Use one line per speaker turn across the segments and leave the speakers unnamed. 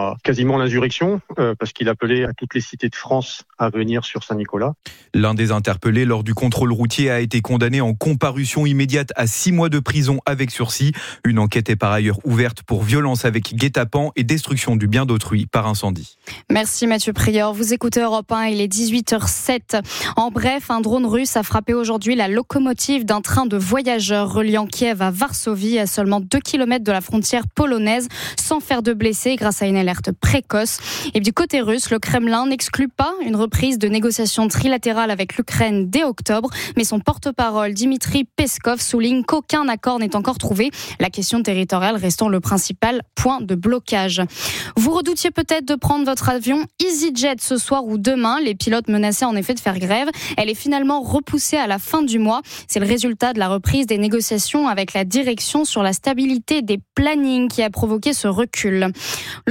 quasiment l'insurrection, parce qu'il appelait à toutes les cités de France à venir sur Saint-Nicolas.
L'un des interpellés lors du contrôle routier a été condamné en comparution immédiate à 6 mois de prison avec sursis. Une enquête est par ailleurs ouverte pour violence avec guet-apens et destruction du bien d'autrui par incendie.
Merci Mathieu Prieur. Vous écoutez Europe 1, il est 18h07. En bref, un drone russe a frappé aujourd'hui la locomotive d'un train de voyageurs reliant Kiev à Varsovie, à seulement 2 km de la frontière polonaise, sans faire de blessés grâce à une alerte précoce. Et du côté russe, le Kremlin n'exclut pas une reprise de négociations trilatérales avec l'Ukraine dès octobre, mais son porte-parole Dmitri Peskov souligne qu'aucun accord n'est encore trouvé, la question territoriale restant le principal point de blocage. Vous redoutiez peut-être de prendre votre avion EasyJet ce soir ou demain. Les pilotes menaçaient en effet de faire grève. Elle est finalement repoussée à la fin du mois. C'est le résultat de la reprise des négociations avec la direction sur la stabilité des plannings qui a provoqué ce recul. Le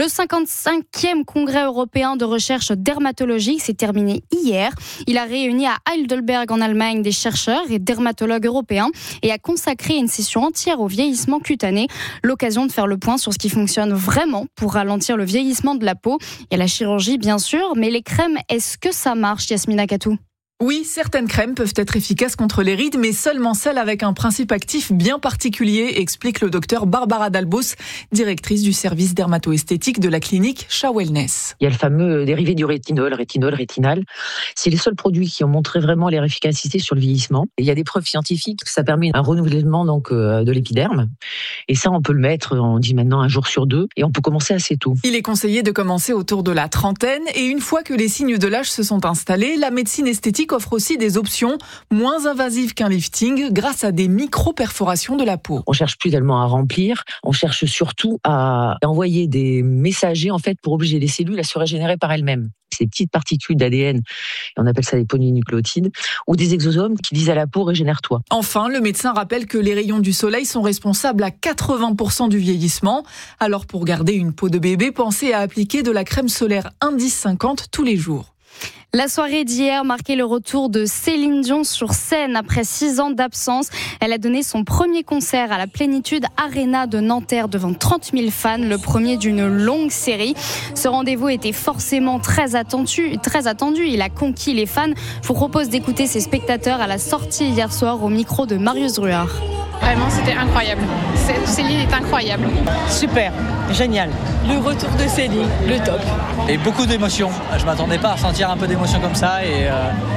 55e congrès européen de recherche dermatologique s'est terminé hier. Il a réuni à Heidelberg en Allemagne des chercheurs et dermatologues européens et a consacré une session entière au vieillissement cutané. L'occasion de faire le point sur ce qui fonctionne vraiment pour ralentir le vieillissement de la peau. Il y a la chirurgie bien sûr, mais les crèmes, est-ce que ça marche, Yasmina Katou ?
Oui, certaines crèmes peuvent être efficaces contre les rides, mais seulement celles avec un principe actif bien particulier, explique le docteur Barbara Dalbos, directrice du service dermato-esthétique de la clinique Shah Wellness.
Il y a le fameux dérivé du rétinal. C'est les seuls produits qui ont montré vraiment leur efficacité sur le vieillissement. Et il y a des preuves scientifiques que ça permet un renouvellement de l'épiderme. Et ça, on peut le mettre, on dit maintenant 1 jour sur 2, et on peut commencer assez tôt.
Il est conseillé de commencer autour de la trentaine, et une fois que les signes de l'âge se sont installés, la médecine esthétique offre aussi des options moins invasives qu'un lifting grâce à des micro-perforations de la peau.
On cherche plus tellement à remplir, on cherche surtout à envoyer des messagers en fait pour obliger les cellules à se régénérer par elles-mêmes. Ces petites particules d'ADN, on appelle ça des polynucléotides, ou des exosomes qui disent à la peau régénère-toi.
Enfin, le médecin rappelle que les rayons du soleil sont responsables à 80% du vieillissement. Alors pour garder une peau de bébé, pensez à appliquer de la crème solaire Indice 50 tous les jours.
La soirée d'hier marquait le retour de Céline Dion sur scène après 6 ans d'absence. Elle a donné son premier concert à la Plénitude Arena de Nanterre devant 30 000 fans, le premier d'une longue série. Ce rendez-vous était forcément très attendu. Il a conquis les fans. Je vous propose d'écouter ses spectateurs à la sortie hier soir au micro de Marius Ruard.
Vraiment, c'était incroyable. Céline est incroyable.
Super, génial. Le retour de Céline, le top.
Et beaucoup d'émotions. Je ne m'attendais pas à ressentir un peu d'émotion comme ça. Et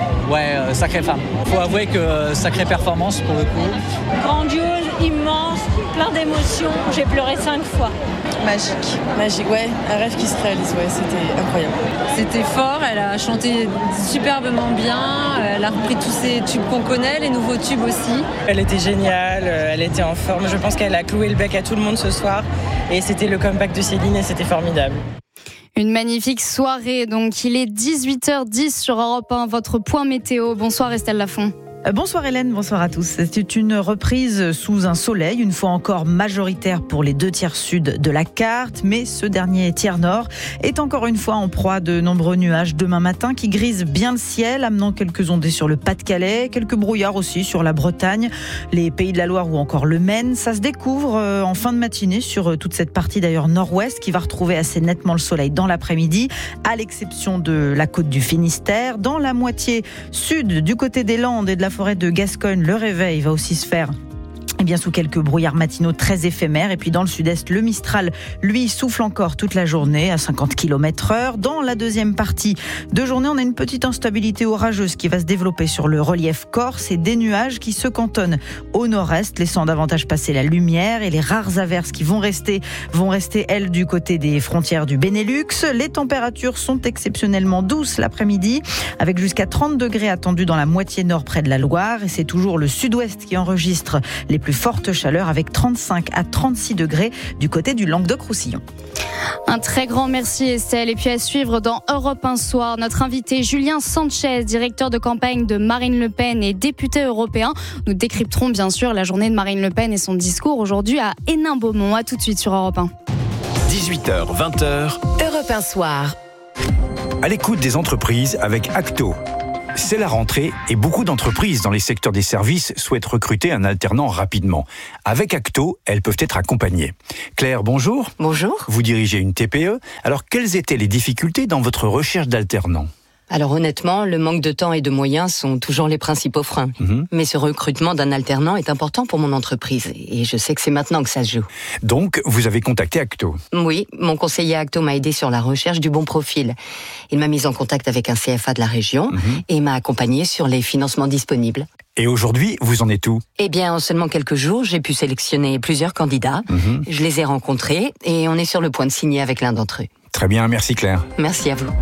sacrée femme. Il faut avouer que sacrée performance pour le coup.
Grandiose, immense, plein d'émotions. J'ai pleuré 5 fois.
Magique, ouais. Un rêve qui se réalise, ouais, c'était incroyable.
C'était fort, elle a chanté superbement bien, elle a repris tous ces tubes qu'on connaît, les nouveaux tubes aussi.
Elle était géniale, elle était en forme, je pense qu'elle a cloué le bec à tout le monde ce soir et c'était le comeback de Céline et c'était formidable.
Une magnifique soirée, donc il est 18h10 sur Europe 1, votre point météo. Bonsoir Estelle Lafont.
Bonsoir Hélène, bonsoir à tous. C'est une reprise sous un soleil, une fois encore majoritaire pour les 2 tiers sud de la carte, mais ce dernier tiers nord est encore une fois en proie à de nombreux nuages demain matin qui grisent bien le ciel, amenant quelques ondées sur le Pas-de-Calais, quelques brouillards aussi sur la Bretagne, les Pays de la Loire ou encore le Maine. Ça se découvre en fin de matinée sur toute cette partie d'ailleurs nord-ouest qui va retrouver assez nettement le soleil dans l'après-midi, à l'exception de la côte du Finistère. Dans la moitié sud, du côté des Landes et de la forêt de Gascogne, le réveil va aussi se faire sous quelques brouillards matinaux très éphémères. Et puis dans le sud-est, le Mistral, lui, souffle encore toute la journée à 50 km/h. Dans la deuxième partie de journée, on a une petite instabilité orageuse qui va se développer sur le relief corse et des nuages qui se cantonnent au nord-est, laissant davantage passer la lumière. Et les rares averses qui vont rester, elles, du côté des frontières du Benelux. Les températures sont exceptionnellement douces l'après-midi, avec jusqu'à 30 degrés attendus dans la moitié nord près de la Loire. Et c'est toujours le sud-ouest qui enregistre les plus forte chaleur avec 35 à 36 degrés du côté du Languedoc-Roussillon.
Un très grand merci Estelle. Et puis à suivre dans Europe 1 Soir, notre invité Julien Sanchez, directeur de campagne de Marine Le Pen et député européen. Nous décrypterons bien sûr la journée de Marine Le Pen et son discours aujourd'hui à Hénin-Beaumont. À tout de suite sur Europe 1.
18h, 20h.
Europe 1 Soir.
À l'écoute des entreprises avec Acto. C'est la rentrée et beaucoup d'entreprises dans les secteurs des services souhaitent recruter un alternant rapidement. Avec Acto, elles peuvent être accompagnées. Claire, bonjour.
Bonjour.
Vous dirigez une TPE. Alors, quelles étaient les difficultés dans votre recherche d'alternants ?
Alors honnêtement, le manque de temps et de moyens sont toujours les principaux freins. Mais ce recrutement d'un alternant est important pour mon entreprise et je sais que c'est maintenant que ça se joue.
Donc, vous avez contacté Acto ?
Oui, mon conseiller Acto m'a aidé sur la recherche du bon profil. Il m'a mise en contact avec un CFA de la région et m'a accompagné sur les financements disponibles.
Et aujourd'hui, vous en êtes où ?
Eh bien, en seulement quelques jours, j'ai pu sélectionner plusieurs candidats. Je les ai rencontrés et on est sur le point de signer avec l'un d'entre eux.
Très bien, merci Claire.
Merci à vous.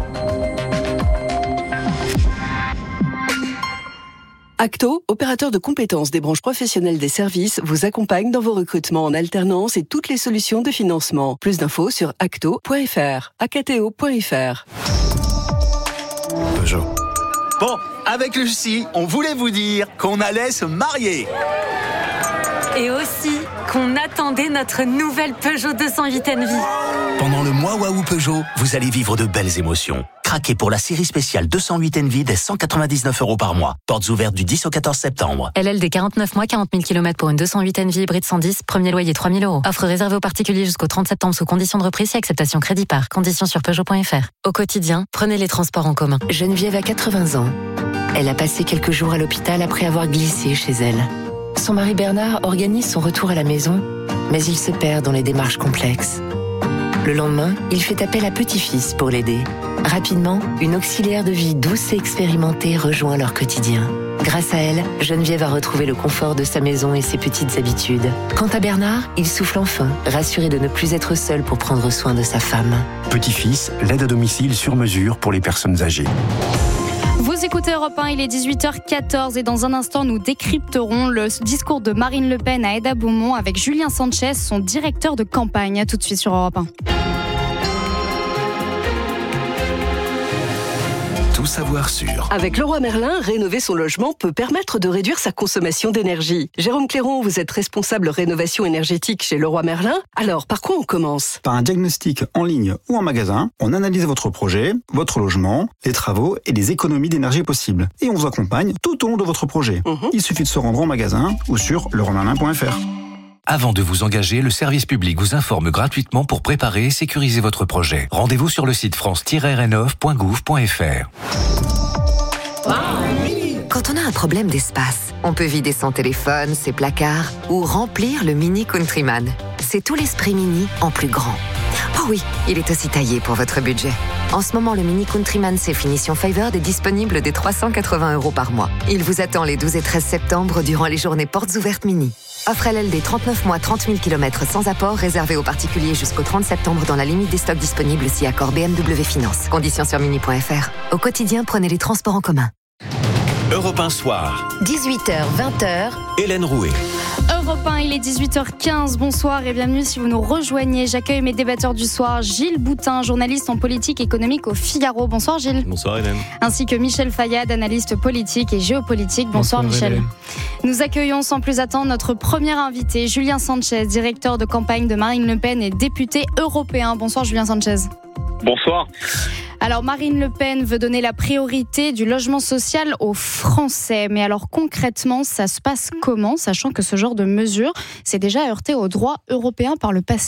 Acto, opérateur de compétences des branches professionnelles des services, vous accompagne dans vos recrutements en alternance et toutes les solutions de financement. Plus d'infos sur acto.fr, acto.fr.
Peugeot. Bon, avec Lucie, on voulait vous dire qu'on allait se marier.
Et aussi qu'on attendait notre nouvelle Peugeot 208 Envy.
Pendant le mois Waouh Peugeot, vous allez vivre de belles émotions. Craquez pour la série spéciale 208 Envy dès 199 € par mois. Portes ouvertes du 10 au 14 septembre.
LLD 49 mois, 40 000 km pour une 208 Envy hybride 110, premier loyer 3 000 €. Offre réservée aux particuliers jusqu'au 30 septembre sous condition de reprise et acceptation crédit par. Conditions sur Peugeot.fr. Au quotidien, prenez les transports en commun.
Geneviève a 80 ans. Elle a passé quelques jours à l'hôpital après avoir glissé chez elle. Son mari Bernard organise son retour à la maison, mais il se perd dans les démarches complexes. Le lendemain, il fait appel à Petit-Fils pour l'aider. Rapidement, une auxiliaire de vie douce et expérimentée rejoint leur quotidien. Grâce à elle, Geneviève a retrouvé le confort de sa maison et ses petites habitudes. Quant à Bernard, il souffle enfin, rassuré de ne plus être seul pour prendre soin de sa femme.
Petit-Fils, l'aide à domicile sur mesure pour les personnes âgées.
Vous écoutez Europe 1, il est 18h14 et dans un instant, nous décrypterons le discours de Marine Le Pen à Aida-Beaumont avec Julien Sanchez, son directeur de campagne. À tout de suite sur Europe 1.
Tout savoir sur.
Avec Leroy Merlin, rénover son logement peut permettre de réduire sa consommation d'énergie. Jérôme Clairon, vous êtes responsable rénovation énergétique chez Leroy Merlin. Alors, par quoi on commence ?
Par un diagnostic en ligne ou en magasin. On analyse votre projet, votre logement, les travaux et les économies d'énergie possibles. Et on vous accompagne tout au long de votre projet. Il suffit de se rendre en magasin ou sur leroymerlin.fr.
Avant de vous engager, le service public vous informe gratuitement pour préparer et sécuriser votre projet. Rendez-vous sur le site france-rénov.gouv.fr.
Quand on a un problème d'espace, on peut vider son téléphone, ses placards ou remplir le Mini Countryman. C'est tout l'esprit Mini en plus grand. Oh oui, il est aussi taillé pour votre budget. En ce moment, le Mini Countryman C Finition Favored est disponible dès 380 € par mois. Il vous attend les 12 et 13 septembre durant les journées portes ouvertes Mini. Offre LLD 39 mois, 30 000 km sans apport, réservé aux particuliers jusqu'au 30 septembre dans la limite des stocks disponibles si accord BMW Finance. Conditions sur mini.fr. Au quotidien, prenez les transports en commun.
Europe 1 Soir.
18h, 20h.
Hélène Rouet.
Europe 1, il est 18h15. Bonsoir et bienvenue si vous nous rejoignez. J'accueille mes débatteurs du soir, Gilles Boutin, journaliste en politique économique au Figaro. Bonsoir Gilles.
Bonsoir Hélène.
Ainsi que Michel Fayad, analyste politique et géopolitique. Bonsoir Michel.
Hélène.
Nous accueillons sans plus attendre notre premier invité, Julien Sanchez, directeur de campagne de Marine Le Pen et député européen. Bonsoir Julien Sanchez.
Bonsoir.
Alors Marine Le Pen veut donner la priorité du logement social aux Français. Mais alors concrètement, ça se passe comment, sachant que ce genre de mesure s'est déjà heurté au droit européen par le passé ?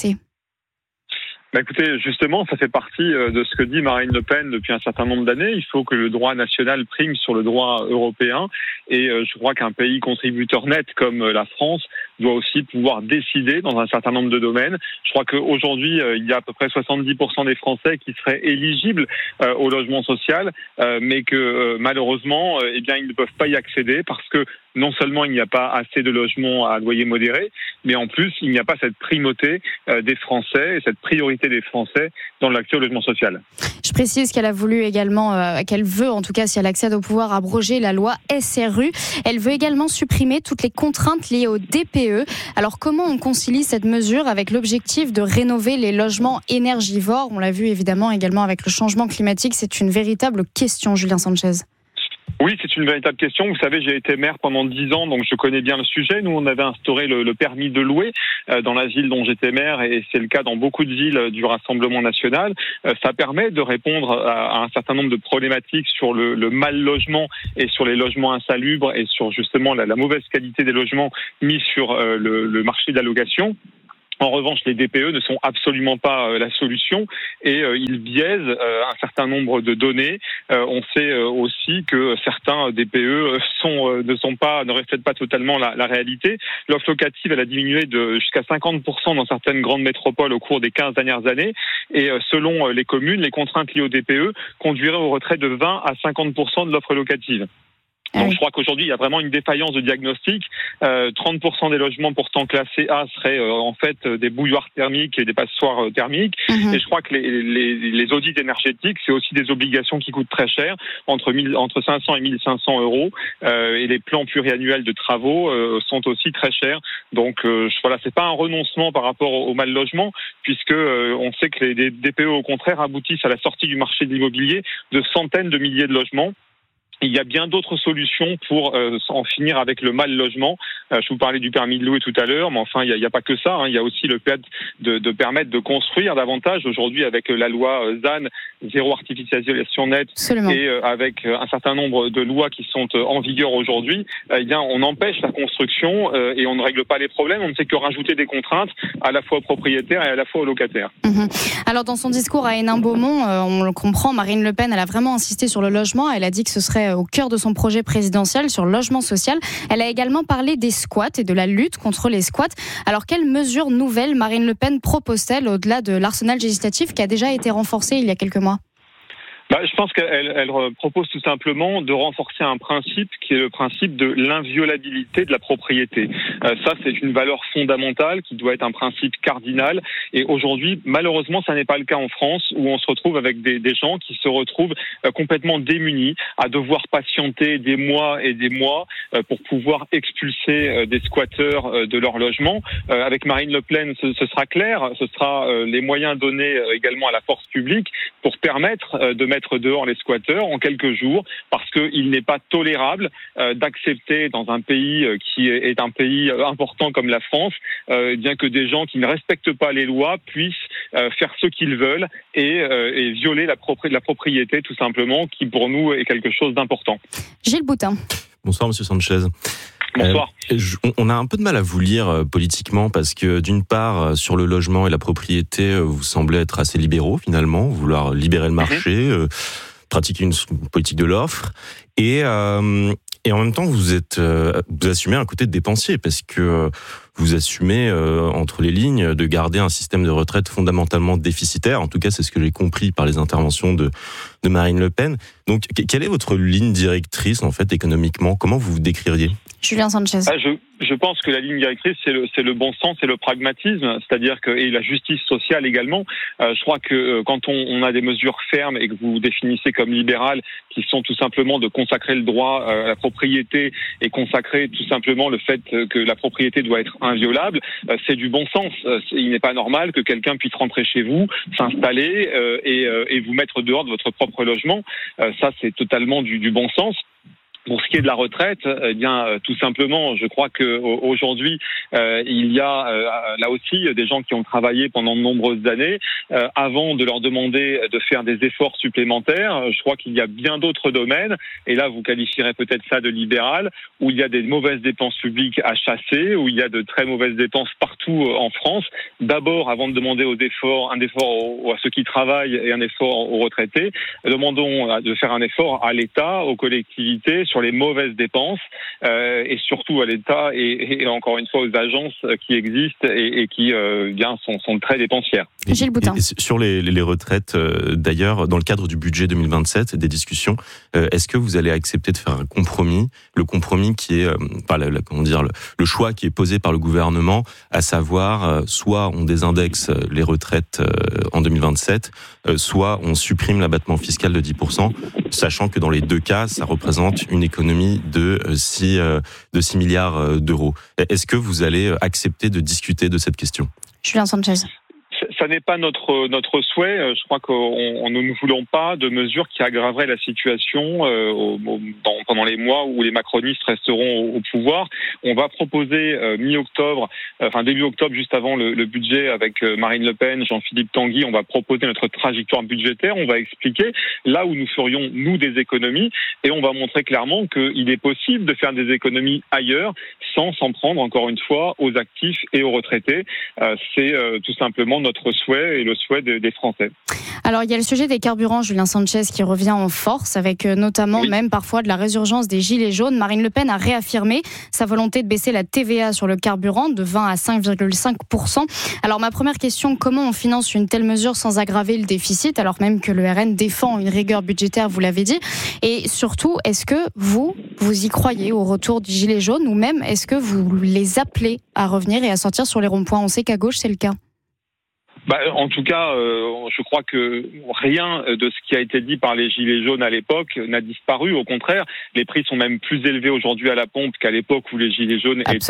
Écoutez, justement, ça fait partie de ce que dit Marine Le Pen depuis un certain nombre d'années. Il faut que le droit national prime sur le droit européen. Et je crois qu'un pays contributeur net comme la France doit aussi pouvoir décider dans un certain nombre de domaines. Je crois qu'aujourd'hui, il y a à peu près 70% des Français qui seraient éligibles au logement social, mais que malheureusement, ils ne peuvent pas y accéder parce que non seulement il n'y a pas assez de logements à loyer modéré, mais en plus, il n'y a pas cette primauté des Français et cette priorité des Français dans l'accès au logement social.
Je précise qu'elle a voulu également, qu'elle veut en tout cas, si elle accède au pouvoir, abroger la loi SRU. Elle veut également supprimer toutes les contraintes liées au DPE. Alors comment on concilie cette mesure avec l'objectif de rénover les logements énergivores ? On l'a vu évidemment également avec le changement climatique, c'est une véritable question, Julien Sanchez.
Oui, c'est une véritable question. Vous savez, j'ai été maire pendant 10 ans, donc je connais bien le sujet. Nous, on avait instauré le permis de louer dans la ville dont j'étais maire, et c'est le cas dans beaucoup de villes du Rassemblement national. Ça permet de répondre à un certain nombre de problématiques sur le mal logement et sur les logements insalubres et sur justement la mauvaise qualité des logements mis sur le marché de la location. En revanche, les DPE ne sont absolument pas la solution et ils biaisent un certain nombre de données. On sait aussi que certains DPE ne reflètent pas totalement la réalité. L'offre locative, elle a diminué jusqu'à 50% dans certaines grandes métropoles au cours des 15 dernières années. Et selon les communes, les contraintes liées au DPE conduiraient au retrait de 20 à 50% de l'offre locative. Donc je crois qu'aujourd'hui, il y a vraiment une défaillance de diagnostic. 30% des logements pourtant classés A seraient en fait des bouilloires thermiques et des passoires thermiques. Et je crois que les audits énergétiques, c'est aussi des obligations qui coûtent très cher, entre 500 et 1500 euros. Et les plans pluriannuels de travaux sont aussi très chers. Donc voilà, c'est pas un renoncement par rapport au mal logement, puisque on sait que les DPE au contraire aboutissent à la sortie du marché de l'immobilier de centaines de milliers de logements. Il y a bien d'autres solutions pour en finir avec le mal logement. Je vous parlais du permis de louer tout à l'heure, mais enfin, il y a pas que ça. Il y a aussi le fait de permettre de construire davantage. Aujourd'hui, avec la loi ZAN, zéro artificialisation nette, et avec un certain nombre de lois qui sont en vigueur aujourd'hui, on empêche la construction et on ne règle pas les problèmes. On ne fait que rajouter des contraintes à la fois aux propriétaires et à la fois aux locataires.
Alors, dans son discours à Hénin-Beaumont, on le comprend, Marine Le Pen, elle a vraiment insisté sur le logement. Elle a dit que ce serait au cœur de son projet présidentiel sur le logement social. Elle a également parlé des squats et de la lutte contre les squats. Alors, quelles mesures nouvelles Marine Le Pen propose-t-elle au-delà de l'arsenal législatif qui a déjà été renforcé il y a quelques mois ?
Je pense qu'elle propose tout simplement de renforcer un principe qui est le principe de l'inviolabilité de la propriété. Ça, c'est une valeur fondamentale qui doit être un principe cardinal. Et aujourd'hui, malheureusement, ça n'est pas le cas en France, où on se retrouve avec des gens qui se retrouvent complètement démunis, à devoir patienter des mois et des mois pour pouvoir expulser des squatteurs de leur logement. Avec Marine Le Pen, ce sera clair. Ce sera les moyens donnés également à la force publique pour permettre de mettre dehors les squatteurs en quelques jours, parce qu'il n'est pas tolérable d'accepter dans un pays qui est un pays important comme la France, bien que des gens qui ne respectent pas les lois puissent faire ce qu'ils veulent et violer la propriété tout simplement, qui pour nous est quelque chose d'important.
Gilles Boutin.
Bonsoir Monsieur Sanchez.
Bonsoir.
On a un peu de mal à vous lire politiquement parce que d'une part, sur le logement et la propriété, vous semblez être assez libéraux finalement, vouloir libérer le marché, pratiquer une politique de l'offre et en même temps vous assumez un côté de dépensier parce que vous assumez entre les lignes de garder un système de retraite fondamentalement déficitaire. En tout cas, c'est ce que j'ai compris par les interventions de Marine Le Pen. Donc, quelle est votre ligne directrice en fait économiquement ? Comment vous vous décririez ?
Julien Sanchez.
Je pense que la ligne directrice, c'est le bon sens et le pragmatisme, c'est-à-dire que, et la justice sociale également. Je crois que quand on a des mesures fermes et que vous définissez comme libérales, qui sont tout simplement de consacrer le droit à la propriété et consacrer tout simplement le fait que la propriété doit être inviolable, c'est du bon sens. Il n'est pas normal que quelqu'un puisse rentrer chez vous, s'installer et vous mettre dehors de votre propre logement. Ça, c'est totalement du bon sens. Pour ce qui est de la retraite, tout simplement, je crois que aujourd'hui, il y a là aussi des gens qui ont travaillé pendant de nombreuses années. Avant de leur demander de faire des efforts supplémentaires, je crois qu'il y a bien d'autres domaines, et là vous qualifierez peut-être ça de libéral, où il y a des mauvaises dépenses publiques à chasser, où il y a de très mauvaises dépenses partout en France. D'abord, avant de demander un effort à ceux qui travaillent et un effort aux retraités, demandons de faire un effort à l'État, aux collectivités, sur les mauvaises dépenses et surtout à l'État et encore une fois aux agences qui existent et qui sont très dépensières.
Gilles Boutin.
Et sur les retraites, d'ailleurs, dans le cadre du budget 2027, des discussions, est-ce que vous allez accepter de faire un compromis, le compromis qui est, le choix qui est posé par le gouvernement, à savoir, soit on désindexe les retraites en 2027, soit on supprime l'abattement fiscal de 10%, sachant que dans les deux cas, ça représente une économie de 6 milliards d'euros. Est-ce que vous allez accepter de discuter de cette question ?
Julien Sanchez.
Ça n'est pas notre souhait. Je crois qu'on nous ne voulons pas de mesures qui aggraveraient la situation pendant les mois où les macronistes resteront au pouvoir. On va proposer début octobre, juste avant le budget, avec Marine Le Pen, Jean-Philippe Tanguy, on va proposer notre trajectoire budgétaire. On va expliquer là où nous ferions, nous, des économies, et on va montrer clairement qu'il est possible de faire des économies ailleurs sans s'en prendre, encore une fois, aux actifs et aux retraités. C'est tout simplement notre souhait et le souhait des Français.
Alors, il y a le sujet des carburants, Julien Sanchez, qui revient en force, avec notamment même parfois de la résurgence des gilets jaunes. Marine Le Pen a réaffirmé sa volonté de baisser la TVA sur le carburant de 20 à 5,5%. Alors, ma première question, comment on finance une telle mesure sans aggraver le déficit, alors même que le RN défend une rigueur budgétaire, vous l'avez dit? Et surtout, est-ce que vous y croyez au retour du gilet jaune, ou même est-ce que vous les appelez à revenir et à sortir sur les ronds-points? On sait qu'à gauche, c'est le cas.
En tout cas, je crois que rien de ce qui a été dit par les Gilets jaunes à l'époque n'a disparu. Au contraire, les prix sont même plus élevés aujourd'hui à la pompe qu'à l'époque où les Gilets jaunes étaient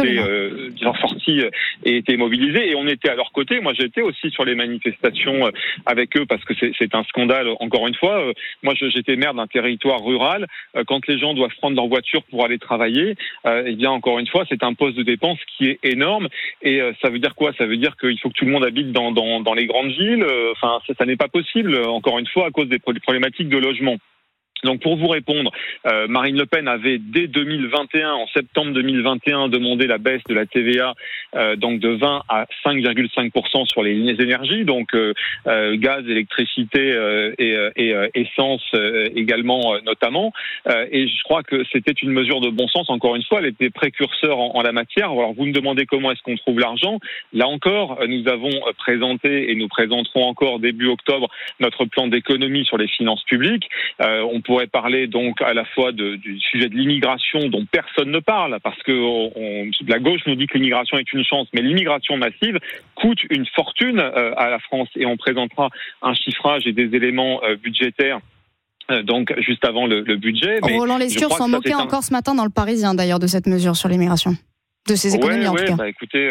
sortis et étaient mobilisés. Et on était à leur côté. Moi, j'étais aussi sur les manifestations avec eux parce que c'est un scandale. Encore une fois, moi, j'étais maire d'un territoire rural. Quand les gens doivent prendre leur voiture pour aller travailler, eh bien, encore une fois, c'est un poste de dépense qui est énorme. Et ça veut dire quoi? Ça veut dire qu'il faut que tout le monde habite dans les grandes villes. Ça n'est pas possible, encore une fois, à cause des problématiques de logement. Donc pour vous répondre, Marine Le Pen avait dès 2021, en septembre 2021, demandé la baisse de la TVA donc de 20 à 5,5% sur les énergies, donc gaz, électricité et essence également notamment. Et je crois que c'était une mesure de bon sens. Encore une fois, elle était précurseur en la matière. Alors vous me demandez comment est-ce qu'on trouve l'argent. Là encore, nous avons présenté et nous présenterons encore début octobre notre plan d'économie sur les finances publiques. On pourrait parler donc à la fois du sujet de l'immigration dont personne ne parle, parce que la gauche nous dit que l'immigration est une chance, mais l'immigration massive coûte une fortune à la France, et on présentera un chiffrage et des éléments budgétaires donc juste avant le budget. Mais
Roland Lescure s'en moquait encore ce matin dans le Parisien d'ailleurs de cette mesure sur l'immigration. De ces économies en tout cas.
Écoutez,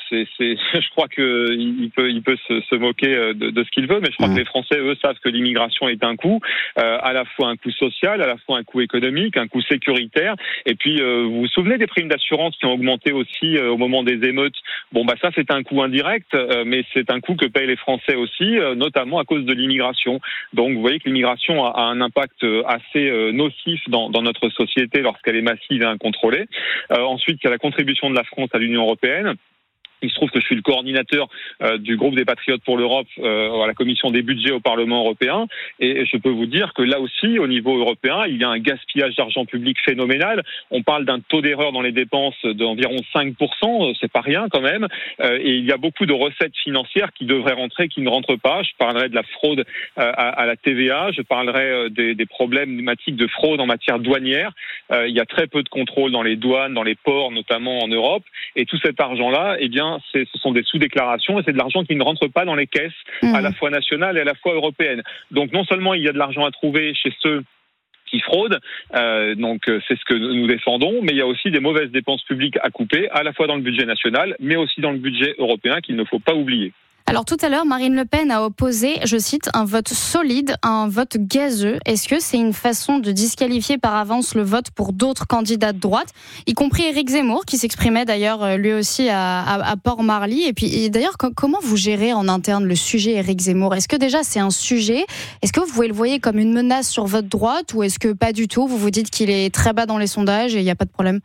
je crois que il peut se moquer de ce qu'il veut, mais je crois que les Français, eux, savent que l'immigration est un coût, à la fois un coût social, à la fois un coût économique, un coût sécuritaire. Et puis, vous vous souvenez des primes d'assurance qui ont augmenté aussi au moment des émeutes? Ça c'est un coût indirect, mais c'est un coût que payent les Français aussi, notamment à cause de l'immigration. Donc, vous voyez que l'immigration a un impact assez nocif dans notre société lorsqu'elle est massive et incontrôlée. Ensuite, il y a la contribution de la France à l'Union européenne. Il se trouve que je suis le coordinateur du groupe des Patriotes pour l'Europe à la commission des budgets au Parlement européen, et je peux vous dire que là aussi, au niveau européen, il y a un gaspillage d'argent public phénoménal. On parle d'un taux d'erreur dans les dépenses d'environ 5%, c'est pas rien quand même, et il y a beaucoup de recettes financières qui devraient rentrer, qui ne rentrent pas. Je parlerai de la fraude à la TVA, je parlerai des problématiques de fraude en matière douanière. Il y a très peu de contrôle dans les douanes, dans les ports, notamment en Europe, et tout cet argent-là, eh bien, ce sont des sous-déclarations et c'est de l'argent qui ne rentre pas dans les caisses à la fois nationales et à la fois européennes. Donc non seulement il y a de l'argent à trouver chez ceux qui fraudent, donc c'est ce que nous défendons, mais il y a aussi des mauvaises dépenses publiques à couper, à la fois dans le budget national, mais aussi dans le budget européen qu'il ne faut pas oublier.
Alors tout à l'heure, Marine Le Pen a opposé, je cite, un vote solide à un vote gazeux. Est-ce que c'est une façon de disqualifier par avance le vote pour d'autres candidats de droite, y compris Éric Zemmour, qui s'exprimait d'ailleurs lui aussi à Port-Marly? Et puis d'ailleurs, comment vous gérez en interne le sujet Éric Zemmour? Est-ce que déjà c'est un sujet? Est-ce que vous le voyez comme une menace sur votre droite, ou est-ce que pas du tout? Vous vous dites qu'il est très bas dans les sondages et il n'y a pas de problème?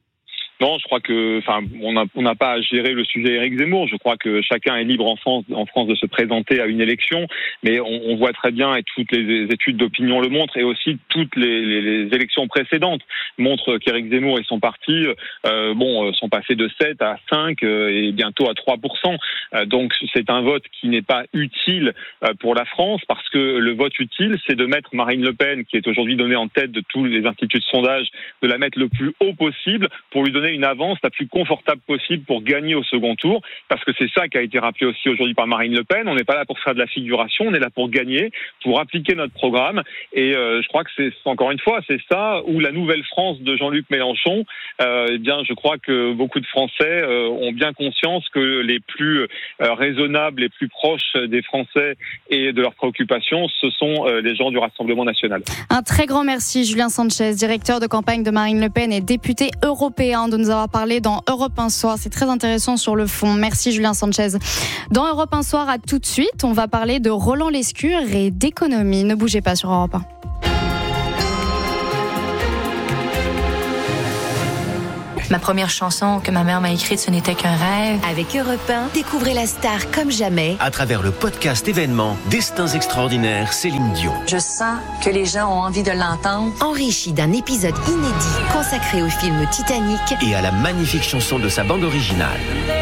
Non, je crois que, on n'a pas à gérer le sujet Éric Zemmour. Je crois que chacun est libre en France de se présenter à une élection, mais on voit très bien, et toutes les études d'opinion le montrent, et aussi toutes les élections précédentes montrent qu'Éric Zemmour et son parti, sont passés de 7 à 5 et bientôt à 3%. Donc c'est un vote qui n'est pas utile pour la France, parce que le vote utile, c'est de mettre Marine Le Pen, qui est aujourd'hui donnée en tête de tous les instituts de sondage, de la mettre le plus haut possible pour lui donner une avance la plus confortable possible pour gagner au second tour, parce que c'est ça qui a été rappelé aussi aujourd'hui par Marine Le Pen. On n'est pas là pour faire de la figuration, on est là pour gagner, pour appliquer notre programme. Et je crois que c'est encore une fois, c'est ça où la nouvelle France de Jean-Luc Mélenchon. Je crois que beaucoup de Français ont bien conscience que les plus raisonnables, les plus proches des Français et de leurs préoccupations, ce sont les gens du Rassemblement national.
Un très grand merci Julien Sanchez, directeur de campagne de Marine Le Pen et député européen, de nous avoir parlé dans Europe 1 Soir. C'est très intéressant sur le fond. Merci Julien Sanchez. Dans Europe 1 Soir, à tout de suite, on va parler de Roland Lescure et d'économie. Ne bougez pas sur Europe 1.
Ma première chanson que ma mère m'a écrite, ce n'était qu'un rêve.
Avec Europe 1, découvrez la star comme jamais.
À travers le podcast événement Destins extraordinaires, Céline Dion.
Je sens que les gens ont envie de l'entendre.
Enrichi d'un épisode inédit consacré au film Titanic.
Et à la magnifique chanson de sa bande originale.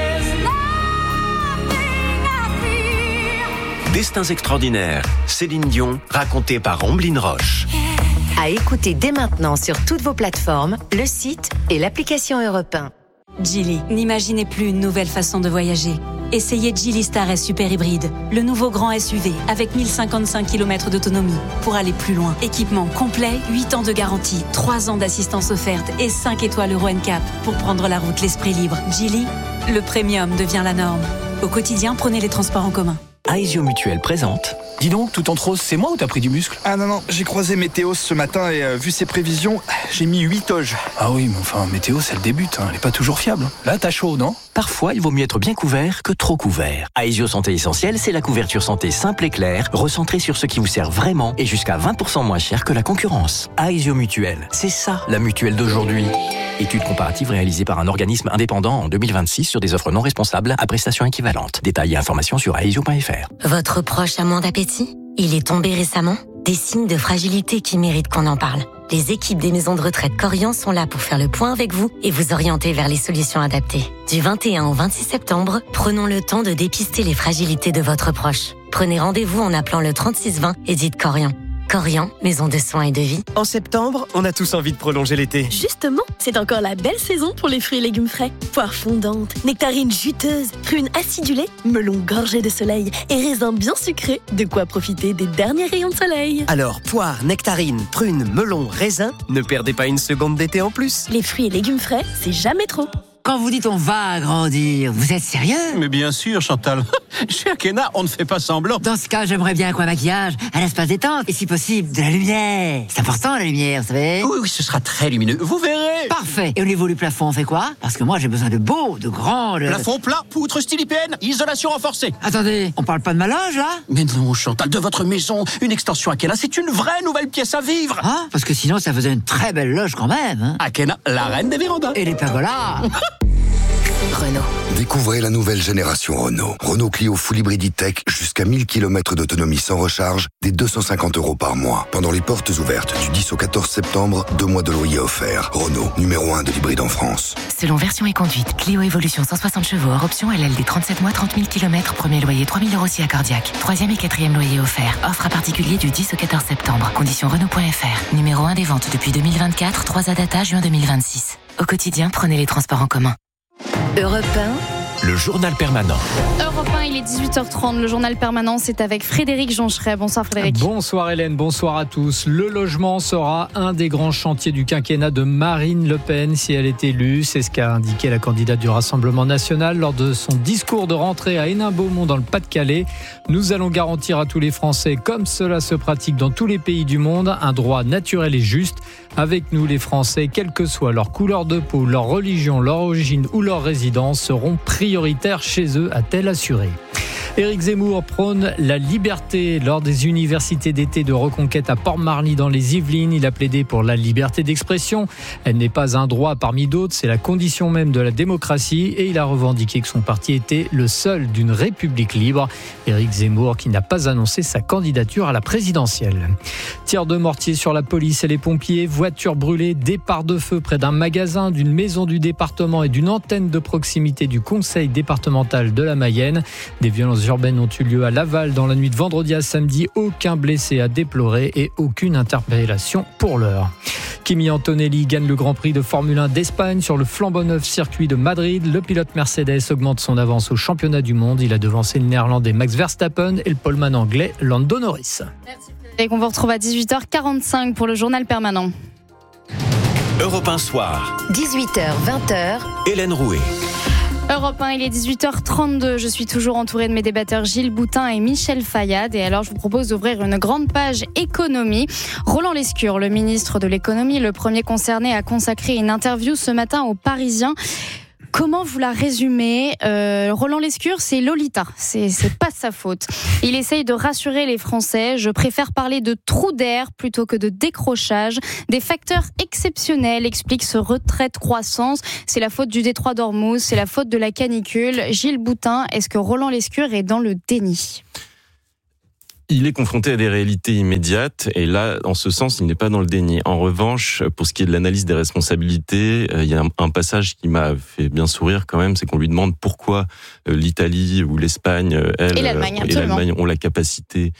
Destins extraordinaires, Céline Dion, racontée par Omblin Roche.
À écouter dès maintenant sur toutes vos plateformes, le site et l'application Europe 1.
Geely, n'imaginez plus une nouvelle façon de voyager. Essayez Geely Star S Super Hybride, le nouveau grand SUV avec 1055 km d'autonomie pour aller plus loin. Équipement complet, 8 ans de garantie, 3 ans d'assistance offerte et 5 étoiles Euro NCAP pour prendre la route l'esprit libre. Geely, le premium devient la norme. Au quotidien, prenez les transports en commun.
Aesio Mutuel présente.
Dis donc, tout en rose, c'est moi ou t'as pris du muscle?
Ah non, j'ai croisé Météos ce matin et vu ses prévisions, j'ai mis 8 toges.
Ah oui, mais enfin, Météos, elle débute, elle est pas toujours fiable. Là, t'as chaud, non?
Parfois, il vaut mieux être bien couvert que trop couvert. Aesio Santé Essentielle, c'est la couverture santé simple et claire, recentrée sur ce qui vous sert vraiment et jusqu'à 20% moins cher que la concurrence. Aesio Mutuel, c'est ça, la mutuelle d'aujourd'hui. Étude comparative réalisée par un organisme indépendant en 2026 sur des offres non responsables à prestations équivalentes. Détails et informations sur aesio.fr.
Votre proche a moins d'appétit? Il est tombé récemment? Des signes de fragilité qui méritent qu'on en parle. Les équipes des maisons de retraite Corian sont là pour faire le point avec vous et vous orienter vers les solutions adaptées. Du 21 au 26 septembre, prenons le temps de dépister les fragilités de votre proche. Prenez rendez-vous en appelant le 3620 et dites Corian. Corian, maison de soins et de vie.
En septembre, on a tous envie de prolonger l'été.
Justement, c'est encore la belle saison pour les fruits et légumes frais. Poires fondantes, nectarines juteuses, prunes acidulées, melons gorgés de soleil et raisins bien sucrés. De quoi profiter des derniers rayons de soleil.
Alors, poires, nectarines, prunes, melons, raisins, ne perdez pas une seconde d'été en plus.
Les fruits et légumes frais, c'est jamais trop.
Quand vous dites on va grandir, vous êtes sérieux?
Mais bien sûr, Chantal. Chez Akena, on ne fait pas semblant.
Dans ce cas, j'aimerais bien qu'un maquillage à l'espace détente et si possible, de la lumière. C'est important la lumière, vous savez?
Oui, ce sera très lumineux. Vous verrez.
Parfait. Et au niveau du plafond, on fait quoi? Parce que moi, j'ai besoin de beaux, de grands...
Plafond plat, poutre style IPN, isolation renforcée.
Attendez, on parle pas de ma loge, là?
Mais non, Chantal, de votre maison, une extension Akena, c'est une vraie nouvelle pièce à vivre.
Ah, parce que sinon, ça faisait une très belle loge quand même. Hein.
Akena, la reine des vérandas.
Et les pergolas.
Renault.
Découvrez la nouvelle génération Renault. Renault Clio Full Hybrid E-Tech, jusqu'à 1000 km d'autonomie sans recharge, dès 250 € par mois. Pendant les portes ouvertes du 10 au 14 septembre, 2 mois de loyer offerts. Renault, numéro 1 de l'hybride en France.
Selon version et conduite, Clio Evolution 160 chevaux hors option LLD 37 mois, 30 000 km, premier loyer 3 000 € si cardiaque. 3e et 4e loyer offert. Offre à particulier du 10 au 14 septembre. Conditions Renault.fr. Numéro 1 des ventes depuis 2024, 3 data juin 2026. Au quotidien, prenez les transports en commun.
Europe 1.
Le journal permanent.
Europe 1, il est 18h30. Le journal permanent, c'est avec Frédéric Joncheret. Bonsoir Frédéric.
Bonsoir Hélène, bonsoir à tous. Le logement sera un des grands chantiers du quinquennat de Marine Le Pen si elle est élue. C'est ce qu'a indiqué la candidate du Rassemblement national lors de son discours de rentrée à Hénin-Beaumont dans le Pas-de-Calais. Nous allons garantir à tous les Français, comme cela se pratique dans tous les pays du monde, un droit naturel et juste. Avec nous, les Français, quelle que soit leur couleur de peau, leur religion, leur origine ou leur résidence, seront prioritaires chez eux, a-t-elle assuré. Éric Zemmour prône la liberté lors des universités d'été de Reconquête à Port-Marly dans les Yvelines. Il a plaidé pour la liberté d'expression. Elle n'est pas un droit parmi d'autres, c'est la condition même de la démocratie. Et il a revendiqué que son parti était le seul d'une république libre. Éric Zemmour qui n'a pas annoncé sa candidature à la présidentielle. Tir de mortier sur la police et les pompiers. Voitures brûlées, départ de feu près d'un magasin, d'une maison du département et d'une antenne de proximité du conseil départemental de la Mayenne. Des violences urbaines ont eu lieu à Laval dans la nuit de vendredi à samedi. Aucun blessé à déplorer et aucune interpellation pour l'heure. Kimi Antonelli gagne le Grand Prix de Formule 1 d'Espagne sur le flambant neuf circuit de Madrid. Le pilote Mercedes augmente son avance au championnat du monde. Il a devancé le néerlandais Max Verstappen et le poleman anglais Lando Norris.
Merci. Et qu'on vous retrouve à 18h45 pour le journal permanent.
Europe 1 Soir.
18h-20h.
Hélène Rouet.
Europe 1, il est 18h32. Je suis toujours entourée de mes débatteurs Gilles Boutin et Michel Fayad. Et alors, je vous propose d'ouvrir une grande page économie. Roland Lescure, le ministre de l'économie, le premier concerné, a consacré une interview ce matin aux Parisiens. Comment vous la résumez ? Roland Lescure, c'est Lolita. C'est pas de sa faute. Il essaye de rassurer les Français. Je préfère parler de trou d'air plutôt que de décrochage. Des facteurs exceptionnels expliquent ce retrait de croissance. C'est la faute du détroit d'Ormuz, c'est la faute de la canicule. Gilles Boutin, est-ce que Roland Lescure est dans le déni ?
Il est confronté à des réalités immédiates et là, en ce sens, il n'est pas dans le déni. En revanche, pour ce qui est de l'analyse des responsabilités, il y a un passage qui m'a fait bien sourire quand même, c'est qu'on lui demande pourquoi l'Italie ou l'Espagne, elle, et l'Allemagne ont la capacité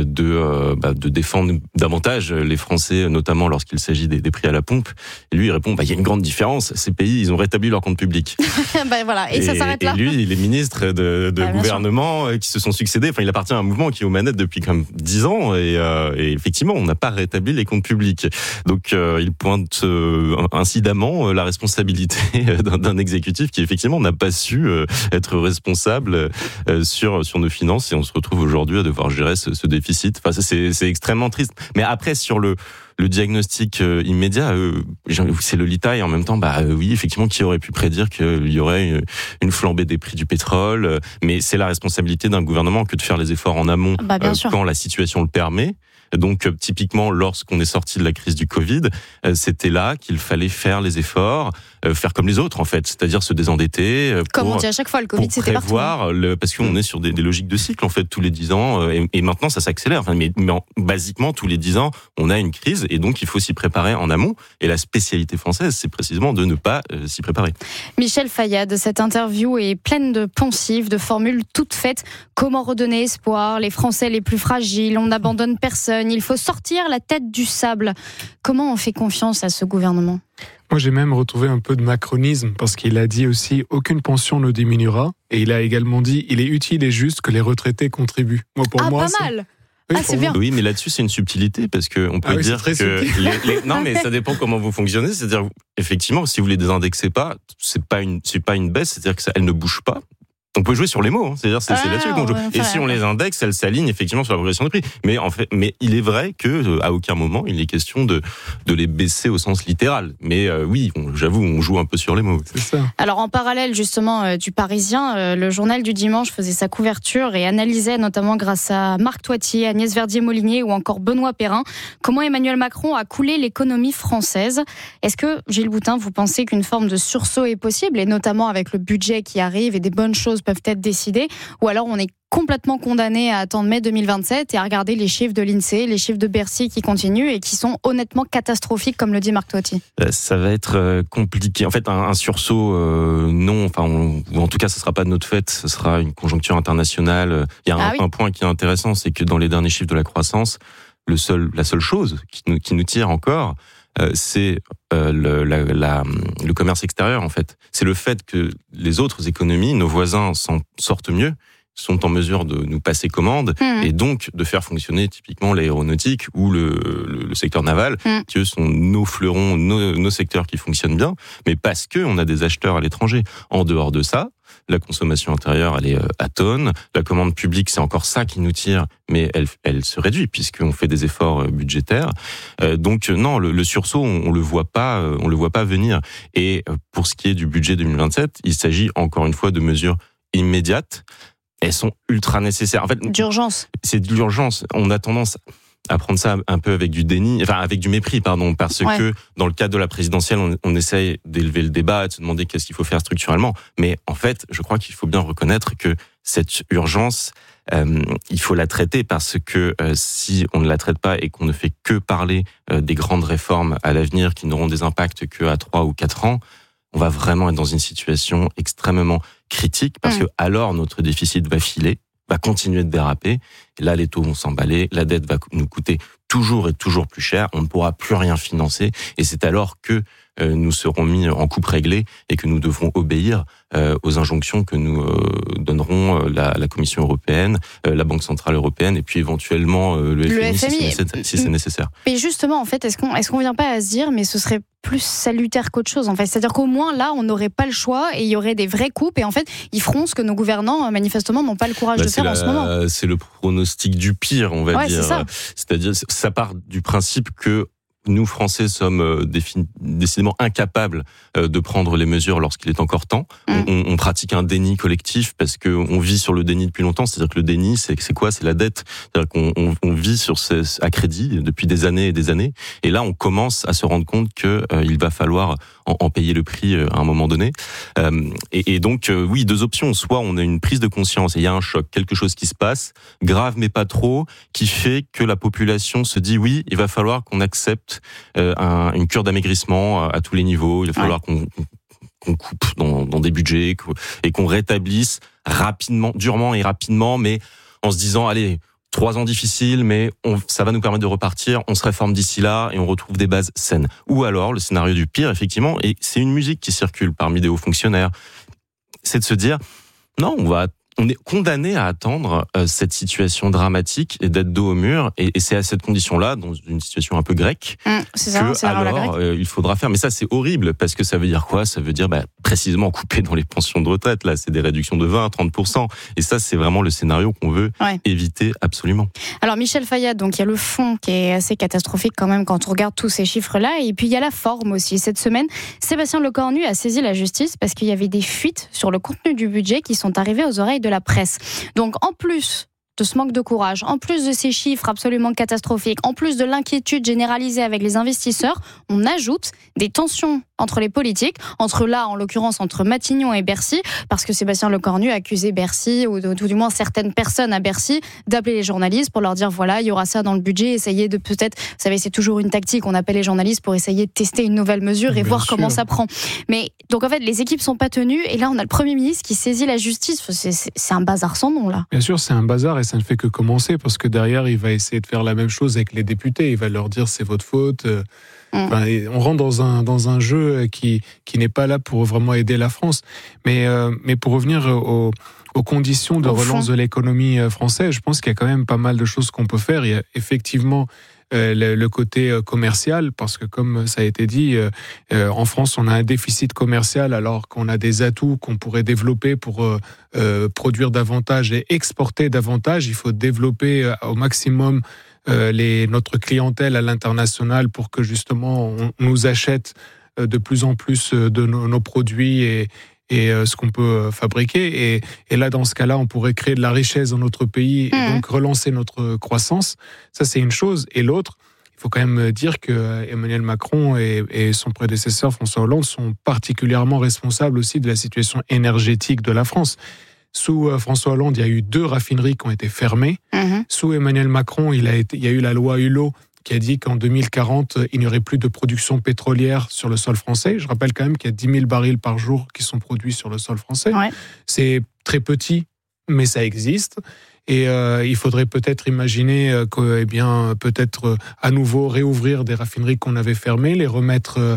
de défendre davantage les Français, notamment lorsqu'il s'agit des prix à la pompe. Et lui, il répond, il y a une grande différence. Ces pays, ils ont rétabli leur compte public.
Voilà. Et ça s'arrête là.
Et lui, les ministres de gouvernement qui se sont succédés, il appartient à un mouvement qui est aux manettes depuis comme 10 ans et effectivement on n'a pas rétabli les comptes publics, donc il pointe incidemment la responsabilité d'un exécutif qui effectivement n'a pas su être responsable sur nos finances et on se retrouve aujourd'hui à devoir gérer ce déficit. C'est extrêmement triste, mais après sur le diagnostic immédiat, c'est Lolita et en même temps, oui, effectivement, qui aurait pu prédire qu'il y aurait une flambée des prix du pétrole, mais c'est la responsabilité d'un gouvernement que de faire les efforts en amont quand la situation le permet. Donc, typiquement, lorsqu'on est sorti de la crise du Covid, c'était là qu'il fallait faire les efforts, faire comme les autres, en fait, c'est-à-dire se désendetter.
Comme on dit à chaque fois, le Covid, c'était partout.
Parce qu'on est sur des logiques de cycle, en fait, tous les 10 ans, et maintenant, ça s'accélère. Mais basiquement, tous les 10 ans, on a une crise, et donc, il faut s'y préparer en amont. Et la spécialité française, c'est précisément de ne pas s'y préparer.
Michel Fayad, cette interview est pleine de poncifs, de formules toutes faites. Comment redonner espoir ? Les Français les plus fragiles, on n'abandonne personne. Il faut sortir la tête du sable. Comment on fait confiance à ce gouvernement ?
Moi, j'ai même retrouvé un peu de macronisme parce qu'il a dit aussi « aucune pension ne diminuera » et il a également dit « il est utile et juste que les retraités contribuent ». Pas
mal. C'est bien.
Oui, mais là-dessus, c'est une subtilité parce qu'on peut dire que non, mais ça dépend comment vous fonctionnez. C'est-à-dire, effectivement, si vous les désindexez pas, c'est pas une baisse, c'est-à-dire que elle ne bouge pas. On peut jouer sur les mots, c'est-à-dire c'est là-dessus qu'on joue. Et si on les indexe, elles s'alignent effectivement sur la progression des prix. Mais il est vrai que à aucun moment il est question de les baisser au sens littéral. Mais oui, j'avoue, on joue un peu sur les mots.
C'est ça.
Alors en parallèle justement du Parisien, le journal du dimanche faisait sa couverture et analysait notamment grâce à Marc Toitier, Agnès Verdier-Molinier ou encore Benoît Perrin comment Emmanuel Macron a coulé l'économie française. Est-ce que Gilles Boutin, vous pensez qu'une forme de sursaut est possible et notamment avec le budget qui arrive et des bonnes choses peuvent être décidées, ou alors on est complètement condamné à attendre mai 2027 et à regarder les chiffres de l'INSEE, les chiffres de Bercy qui continuent et qui sont honnêtement catastrophiques, comme le dit Marc Toitier.
Ça va être compliqué. En fait, un sursaut, non. Ou en tout cas, ce sera pas de notre fait. Ce sera une conjoncture internationale. Il y a un point qui est intéressant, c'est que dans les derniers chiffres de la croissance, la seule chose qui nous tire encore, c'est le commerce extérieur, en fait. C'est le fait que les autres économies, nos voisins s'en sortent mieux, sont en mesure de nous passer commande et donc de faire fonctionner typiquement l'aéronautique ou le secteur naval, qui eux sont nos fleurons, nos secteurs qui fonctionnent bien, mais parce que on a des acheteurs à l'étranger. En dehors de ça, la consommation intérieure, elle est atone. La commande publique, c'est encore ça qui nous tire, mais elle se réduit puisqu'on fait des efforts budgétaires. Donc non, le sursaut, on le voit pas venir. Et pour ce qui est du budget 2027, il s'agit encore une fois de mesures immédiates. Elles sont ultra nécessaires. En fait,
d'urgence.
C'est de l'urgence. On a tendance à prendre ça un peu avec du déni, avec du mépris, parce que dans le cadre de la présidentielle, on essaye d'élever le débat, de se demander qu'est-ce qu'il faut faire structurellement. Mais en fait, je crois qu'il faut bien reconnaître que cette urgence, il faut la traiter parce que si on ne la traite pas et qu'on ne fait que parler des grandes réformes à l'avenir qui n'auront des impacts qu'à 3 ou 4 ans, on va vraiment être dans une situation extrêmement critique parce que alors notre déficit va filer. va continuer de déraper. Et là, les taux vont s'emballer, la dette va nous coûter toujours et toujours plus cher, on ne pourra plus rien financer, et c'est alors que nous serons mis en coupe réglée et que nous devrons obéir aux injonctions que nous donneront la Commission européenne, la Banque centrale européenne, et puis éventuellement le FMI. Si c'est nécessaire.
Mais justement, en fait, est-ce qu'on vient pas à se dire, mais ce serait plus salutaire qu'autre chose, en fait. C'est-à-dire qu'au moins, là, on n'aurait pas le choix et il y aurait des vraies coupes. Et en fait, ils feront ce que nos gouvernants, manifestement, n'ont pas le courage de faire en ce moment.
C'est le pronostic du pire, on va dire.
C'est ça.
C'est-à-dire, ça part du principe que nous, Français, sommes décidément incapables de prendre les mesures lorsqu'il est encore temps. On pratique un déni collectif parce que on vit sur le déni depuis longtemps. C'est-à-dire que le déni, c'est quoi ? C'est la dette. C'est-à-dire qu'on vit à crédit depuis des années et des années. Et là, on commence à se rendre compte que il va falloir en payer le prix à un moment donné. Et donc, oui, deux options. Soit on a une prise de conscience et il y a un choc, quelque chose qui se passe, grave mais pas trop, qui fait que la population se dit oui, il va falloir qu'on accepte une cure d'amaigrissement à tous les niveaux. Il va falloir qu'on coupe dans des budgets et qu'on rétablisse rapidement, durement et rapidement, mais en se disant, allez, 3 ans difficiles, mais ça va nous permettre de repartir, on se réforme d'ici là et on retrouve des bases saines. Ou alors, le scénario du pire, effectivement, et c'est une musique qui circule parmi des hauts fonctionnaires, c'est de se dire, non, on est condamné à attendre cette situation dramatique et d'être dos au mur. Et c'est à cette condition-là, dans une situation un peu grecque, il faudra faire. Mais ça, c'est horrible, parce que ça veut dire quoi ? Ça veut dire précisément couper dans les pensions de retraite. Là, c'est des réductions de 20 à 30%. Et ça, c'est vraiment le scénario qu'on veut éviter absolument.
Alors, Michel Fayad, donc il y a le fond qui est assez catastrophique quand même quand on regarde tous ces chiffres-là. Et puis, il y a la forme aussi. Cette semaine, Sébastien Lecornu a saisi la justice parce qu'il y avait des fuites sur le contenu du budget qui sont arrivées aux oreilles de la presse. Donc, en plus de ce manque de courage, en plus de ces chiffres absolument catastrophiques, en plus de l'inquiétude généralisée avec les investisseurs, on ajoute des tensions entre les politiques, en l'occurrence entre Matignon et Bercy, parce que Sébastien Lecornu a accusé Bercy, ou tout du moins certaines personnes à Bercy, d'appeler les journalistes pour leur dire voilà, il y aura ça dans le budget, essayez de peut-être, vous savez, c'est toujours une tactique, on appelle les journalistes pour essayer de tester une nouvelle mesure et voir comment ça prend. Mais donc en fait, les équipes sont pas tenues, et là on a le Premier ministre qui saisit la justice. C'est un bazar sans nom là.
Bien sûr, c'est un bazar, et ça ne fait que commencer, parce que derrière, il va essayer de faire la même chose avec les députés. Il va leur dire c'est votre faute. On rentre dans un jeu qui n'est pas là pour vraiment aider la France. Mais pour revenir aux conditions de relance de l'économie française, je pense qu'il y a quand même pas mal de choses qu'on peut faire. Il y a effectivement le côté commercial, parce que comme ça a été dit, en France on a un déficit commercial alors qu'on a des atouts qu'on pourrait développer pour produire davantage et exporter davantage. Il faut développer au maximum notre clientèle à l'international pour que justement on nous achète de plus en plus de nos produits et ce qu'on peut fabriquer. Et là, dans ce cas-là, on pourrait créer de la richesse dans notre pays et donc relancer notre croissance. Ça, c'est une chose. Et l'autre, il faut quand même dire que Emmanuel Macron et son prédécesseur François Hollande sont particulièrement responsables aussi de la situation énergétique de la France. Sous François Hollande, il y a eu 2 raffineries qui ont été fermées. Sous Emmanuel Macron, il y a eu la loi Hulot qui a dit qu'en 2040, il n'y aurait plus de production pétrolière sur le sol français. Je rappelle quand même qu'il y a 10 000 barils par jour qui sont produits sur le sol français. C'est très petit, mais ça existe. Et il faudrait peut-être imaginer peut-être à nouveau réouvrir des raffineries qu'on avait fermées, les remettre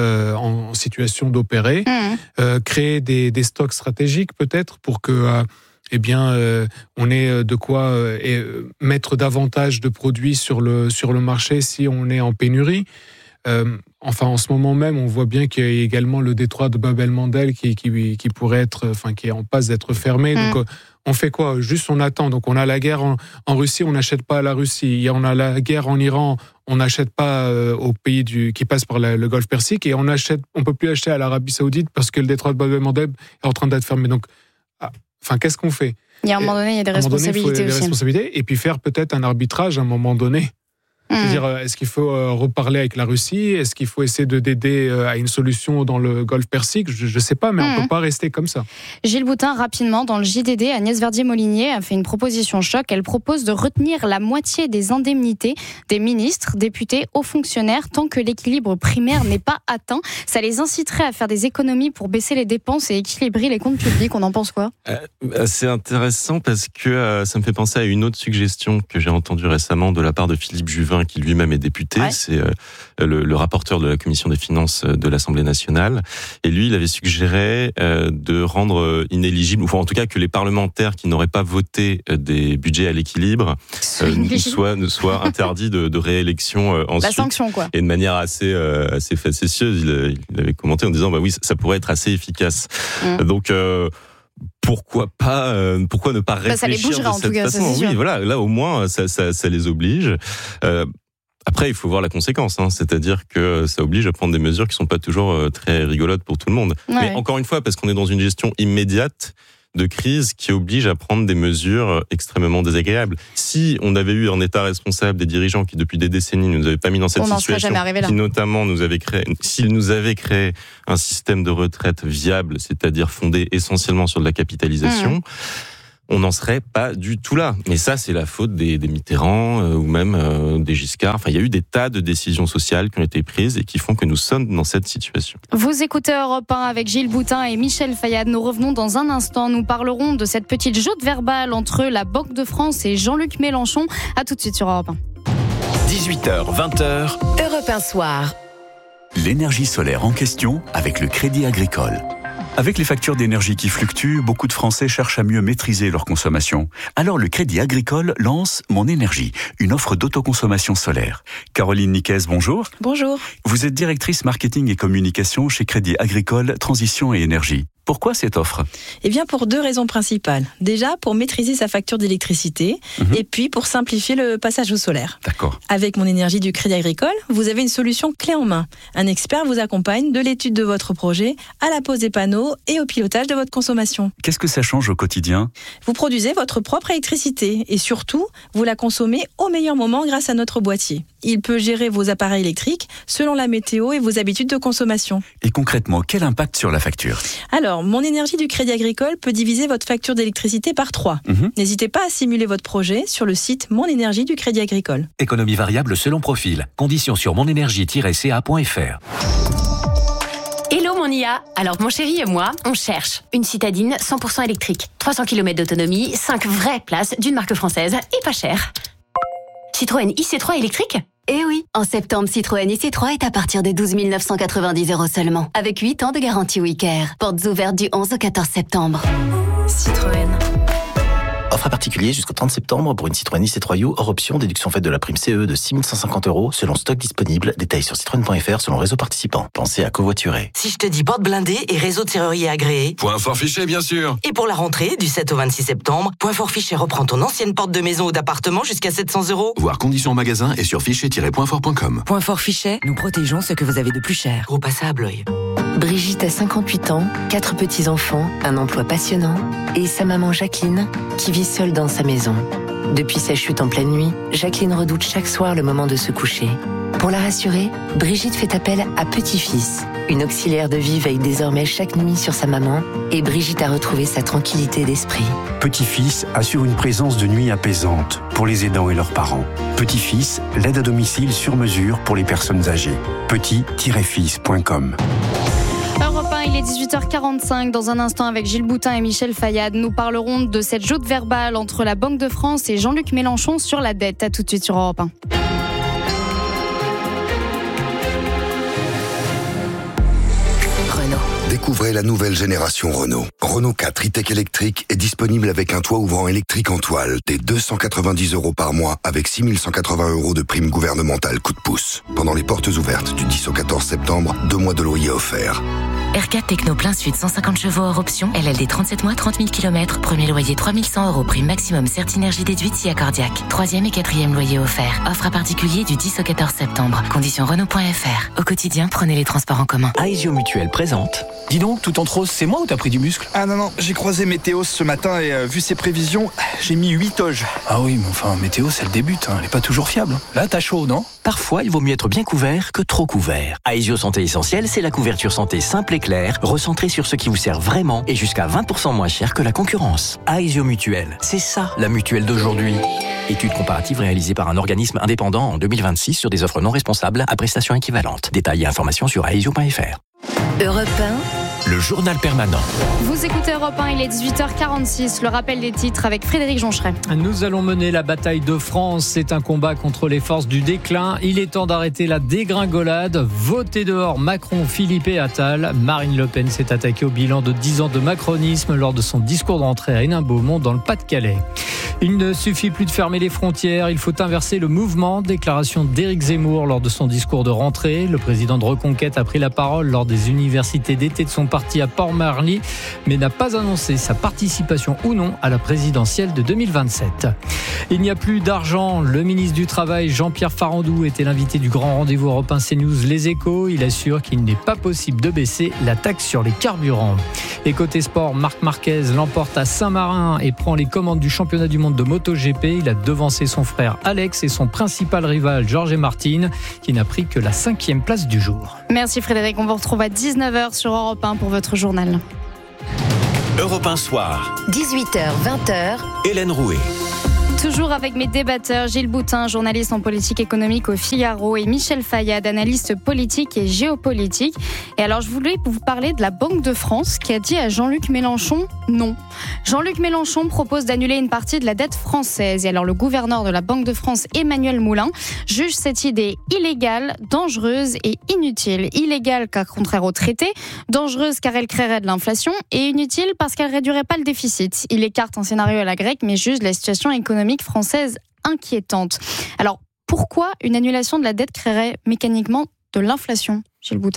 en situation d'opérer, créer des stocks stratégiques peut-être pour que on ait de quoi mettre davantage de produits sur le marché si on est en pénurie. En ce moment même, on voit bien qu'il y a également le détroit de Bab el-Mandeb qui pourrait être, qui est en passe d'être fermé. Donc, on fait quoi ? Juste on attend. Donc, on a la guerre en Russie, on n'achète pas à la Russie. On a la guerre en Iran, on n'achète pas aux pays qui passent par le Golfe Persique, et on peut plus acheter à l'Arabie Saoudite parce que le détroit de Bab el-Mandeb est en train d'être fermé. Donc, qu'est-ce qu'on fait ?
Il y a un moment donné, il y a des responsabilités aussi.
Et puis faire peut-être un arbitrage à un moment donné. C'est-à-dire, est-ce qu'il faut reparler avec la Russie? Est-ce qu'il faut essayer d'aider à une solution dans le Golfe Persique? Je ne sais pas, mais on ne peut pas rester comme ça.
Gilles Boutin, rapidement, dans le JDD, Agnès Verdier-Molinier a fait une proposition choc. Elle propose de retenir la moitié des indemnités des ministres, députés, hauts fonctionnaires, tant que l'équilibre primaire n'est pas atteint. Ça les inciterait à faire des économies pour baisser les dépenses et équilibrer les comptes publics. On en pense quoi?
C'est intéressant parce que ça me fait penser à une autre suggestion que j'ai entendue récemment de la part de Philippe Juvin, qui lui-même est député. Ouais. C'est le rapporteur de la Commission des finances de l'Assemblée nationale. Et lui, il avait suggéré de rendre inéligible, ou en tout cas que les parlementaires qui n'auraient pas voté des budgets à l'équilibre soient interdits de réélection ensuite.
La sanction, quoi.
Et de manière assez facétieuse, il avait commenté en disant bah oui, ça pourrait être assez efficace. Donc pourquoi ne pas réfléchir
ça les bougera,
de cette façon? Oui, voilà, là au moins ça les oblige. Après, il faut voir la conséquence, c'est-à-dire que ça oblige à prendre des mesures qui sont pas toujours très rigolotes pour tout le monde. Ouais. Mais encore une fois, parce qu'on est dans une gestion immédiate de crise qui oblige à prendre des mesures extrêmement désagréables. Si on avait eu un État responsable, des dirigeants qui depuis des décennies ne nous avaient pas mis dans cette situation, qui notamment s'ils nous avaient créé un système de retraite viable, c'est-à-dire fondé essentiellement sur de la capitalisation, on n'en serait pas du tout là. Mais ça, c'est la faute des Mitterrand ou même des Giscard. Enfin, il y a eu des tas de décisions sociales qui ont été prises et qui font que nous sommes dans cette situation.
Vous écoutez Europe 1 avec Gilles Boutin et Michel Fayad. Nous revenons dans un instant. Nous parlerons de cette petite joute verbale entre la Banque de France et Jean-Luc Mélenchon. À tout de suite sur Europe 1.
18h, 20h.
Europe 1 soir.
L'énergie solaire en question avec le Crédit Agricole. Avec les factures d'énergie qui fluctuent, beaucoup de Français cherchent à mieux maîtriser leur consommation. Alors le Crédit Agricole lance Mon Énergie, une offre d'autoconsommation solaire. Caroline Niquez, bonjour.
Bonjour.
Vous êtes directrice marketing et communication chez Crédit Agricole Transition et Énergie. Pourquoi cette offre?
Eh bien, pour deux raisons principales. Déjà, pour maîtriser sa facture d'électricité et puis pour simplifier le passage au solaire.
D'accord.
Avec Mon Énergie du Crédit Agricole, vous avez une solution clé en main. Un expert vous accompagne de l'étude de votre projet à la pose des panneaux et au pilotage de votre consommation.
Qu'est-ce que ça change au quotidien?
Vous produisez votre propre électricité et surtout, vous la consommez au meilleur moment grâce à notre boîtier. Il peut gérer vos appareils électriques selon la météo et vos habitudes de consommation.
Et concrètement, quel impact sur la facture?
Alors, Mon Énergie du Crédit Agricole peut diviser votre facture d'électricité par 3. N'hésitez pas à simuler votre projet sur le site Mon Énergie du Crédit Agricole.
Économie variable selon profil. Conditions sur monenergie-ca.fr.
Hello mon IA. Alors mon chéri et moi, on cherche une citadine 100% électrique, 300 km d'autonomie, 5 vraies places d'une marque française et pas cher. Citroën IC3 électrique?
Eh oui, en septembre, Citroën IC3 est à partir de 12 990 € seulement, avec 8 ans de garantie WeCare. Portes ouvertes du 11 au 14 septembre.
Citroën.
Offre à particulier jusqu'au 30 septembre pour une Citroën IC3U hors option, déduction faite de la prime CE de 6 150 € selon stock disponible. Détails sur citroën.fr selon réseau participant. Pensez à covoiturer.
Si je te dis porte blindée et réseau de serrurier agréé.
Point fort fichet, bien sûr.
Et pour la rentrée, du 7 au 26 septembre, Point fort fichet reprend ton ancienne porte de maison ou d'appartement jusqu'à 700 €.
Voir conditions en magasin et sur fichet-pointfort.com.
Point fort fichet, nous protégeons ce que vous avez de plus cher. Gros passé à Blois.
Brigitte a 58 ans, 4 petits-enfants, un emploi passionnant et sa maman Jacqueline qui vit seule dans sa maison. Depuis sa chute en pleine nuit, Jacqueline redoute chaque soir le moment de se coucher. Pour la rassurer, Brigitte fait appel à Petit-Fils. Une auxiliaire de vie veille désormais chaque nuit sur sa maman et Brigitte a retrouvé sa tranquillité d'esprit.
Petit-Fils assure une présence de nuit apaisante pour les aidants et leurs parents. Petit-Fils, l'aide à domicile sur mesure pour les personnes âgées. petit-fils.com.
Europe 1, il est 18h45. Dans un instant, avec Gilles Boutin et Michel Fayad, nous parlerons de cette joute verbale entre la Banque de France et Jean-Luc Mélenchon sur la dette. À tout de suite sur Europe 1.
Découvrez la nouvelle génération Renault. Renault 4 e-tech électrique est disponible avec un toit ouvrant électrique en toile dès 290 € par mois avec 6 180 € de prime gouvernementale coup de pouce. Pendant les portes ouvertes du 10 au 14 septembre, 2 mois de loyer offerts.
R4 Techno plein sud 150 chevaux hors option, LLD 37 mois, 30 000 km, premier loyer 3 100 €, prime maximum Certinergie déduite si accordiaque. 3e et 4e loyer offert. Offre à particulier du 10 au 14 septembre. Conditions Renault.fr. Au quotidien, prenez les transports en commun.
Aesio Mutuelle présente. Dis donc, tout en rose, c'est moi ou t'as pris du muscle?
Ah non, j'ai croisé Météo ce matin et vu ses prévisions, j'ai mis 8 toges.
Ah oui, mais enfin, Météo, c'est le début, elle est pas toujours fiable. Là, t'as chaud, non? Parfois, il vaut mieux être bien couvert que trop couvert. Aesio Santé Essentielle, c'est la couverture santé simple et claire, recentrée sur ce qui vous sert vraiment et jusqu'à 20% moins cher que la concurrence. Aesio Mutuelle, c'est ça, la mutuelle d'aujourd'hui. Étude comparative réalisée par un organisme indépendant en 2026 sur des offres non responsables à prestations équivalentes. Détails et informations sur aesio.fr.
Europe 1.
Le journal permanent.
Vous écoutez Europe 1, il est 18h46, le rappel des titres avec Frédéric Joncheret.
Nous allons mener la bataille de France. C'est un combat contre les forces du déclin. Il est temps d'arrêter la dégringolade. Votez dehors Macron, Philippe et Attal. Marine Le Pen s'est attaquée au bilan de 10 ans de macronisme lors de son discours d'entrée à Hénin-Beaumont dans le Pas-de-Calais. Il ne suffit plus de fermer les frontières, il faut inverser le mouvement. Déclaration d'Éric Zemmour lors de son discours de rentrée. Le président de Reconquête a pris la parole lors des universités d'été de son parti à Port-Marly, mais n'a pas annoncé sa participation ou non à la présidentielle de 2027. Il n'y a plus d'argent. Le ministre du Travail, Jean-Pierre Farandou, était l'invité du grand rendez-vous européen CNews Les Échos. Il assure qu'il n'est pas possible de baisser la taxe sur les carburants. Et côté sport, Marc Marquez l'emporte à Saint-Marin et prend les commandes du championnat du monde de MotoGP. Il a devancé son frère Alex et son principal rival Jorge Martin, qui n'a pris que la 5e place du jour.
Merci Frédéric, on vous retrouve à 19h sur Europe 1 pour votre journal.
Europe 1 soir.
18h, 20h.
Hélène Rouet.
Toujours avec mes débatteurs, Gilles Boutin, journaliste en politique économique au Figaro, et Michel Fayad, analyste politique et géopolitique. Et alors, je voulais vous parler de la Banque de France qui a dit à Jean-Luc Mélenchon non. Jean-Luc Mélenchon propose d'annuler une partie de la dette française. Et alors, le gouverneur de la Banque de France, Emmanuel Moulin, juge cette idée illégale, dangereuse et inutile. Illégale car contraire au traité, dangereuse car elle créerait de l'inflation et inutile parce qu'elle réduirait pas le déficit. Il écarte un scénario à la grecque mais juge la situation économique française inquiétante. Alors, pourquoi une annulation de la dette créerait mécaniquement de l'inflation, Gilles Boutin ?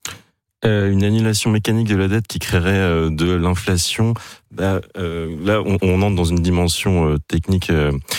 Une annulation mécanique de la dette qui créerait de l'inflation, là on entre dans une dimension technique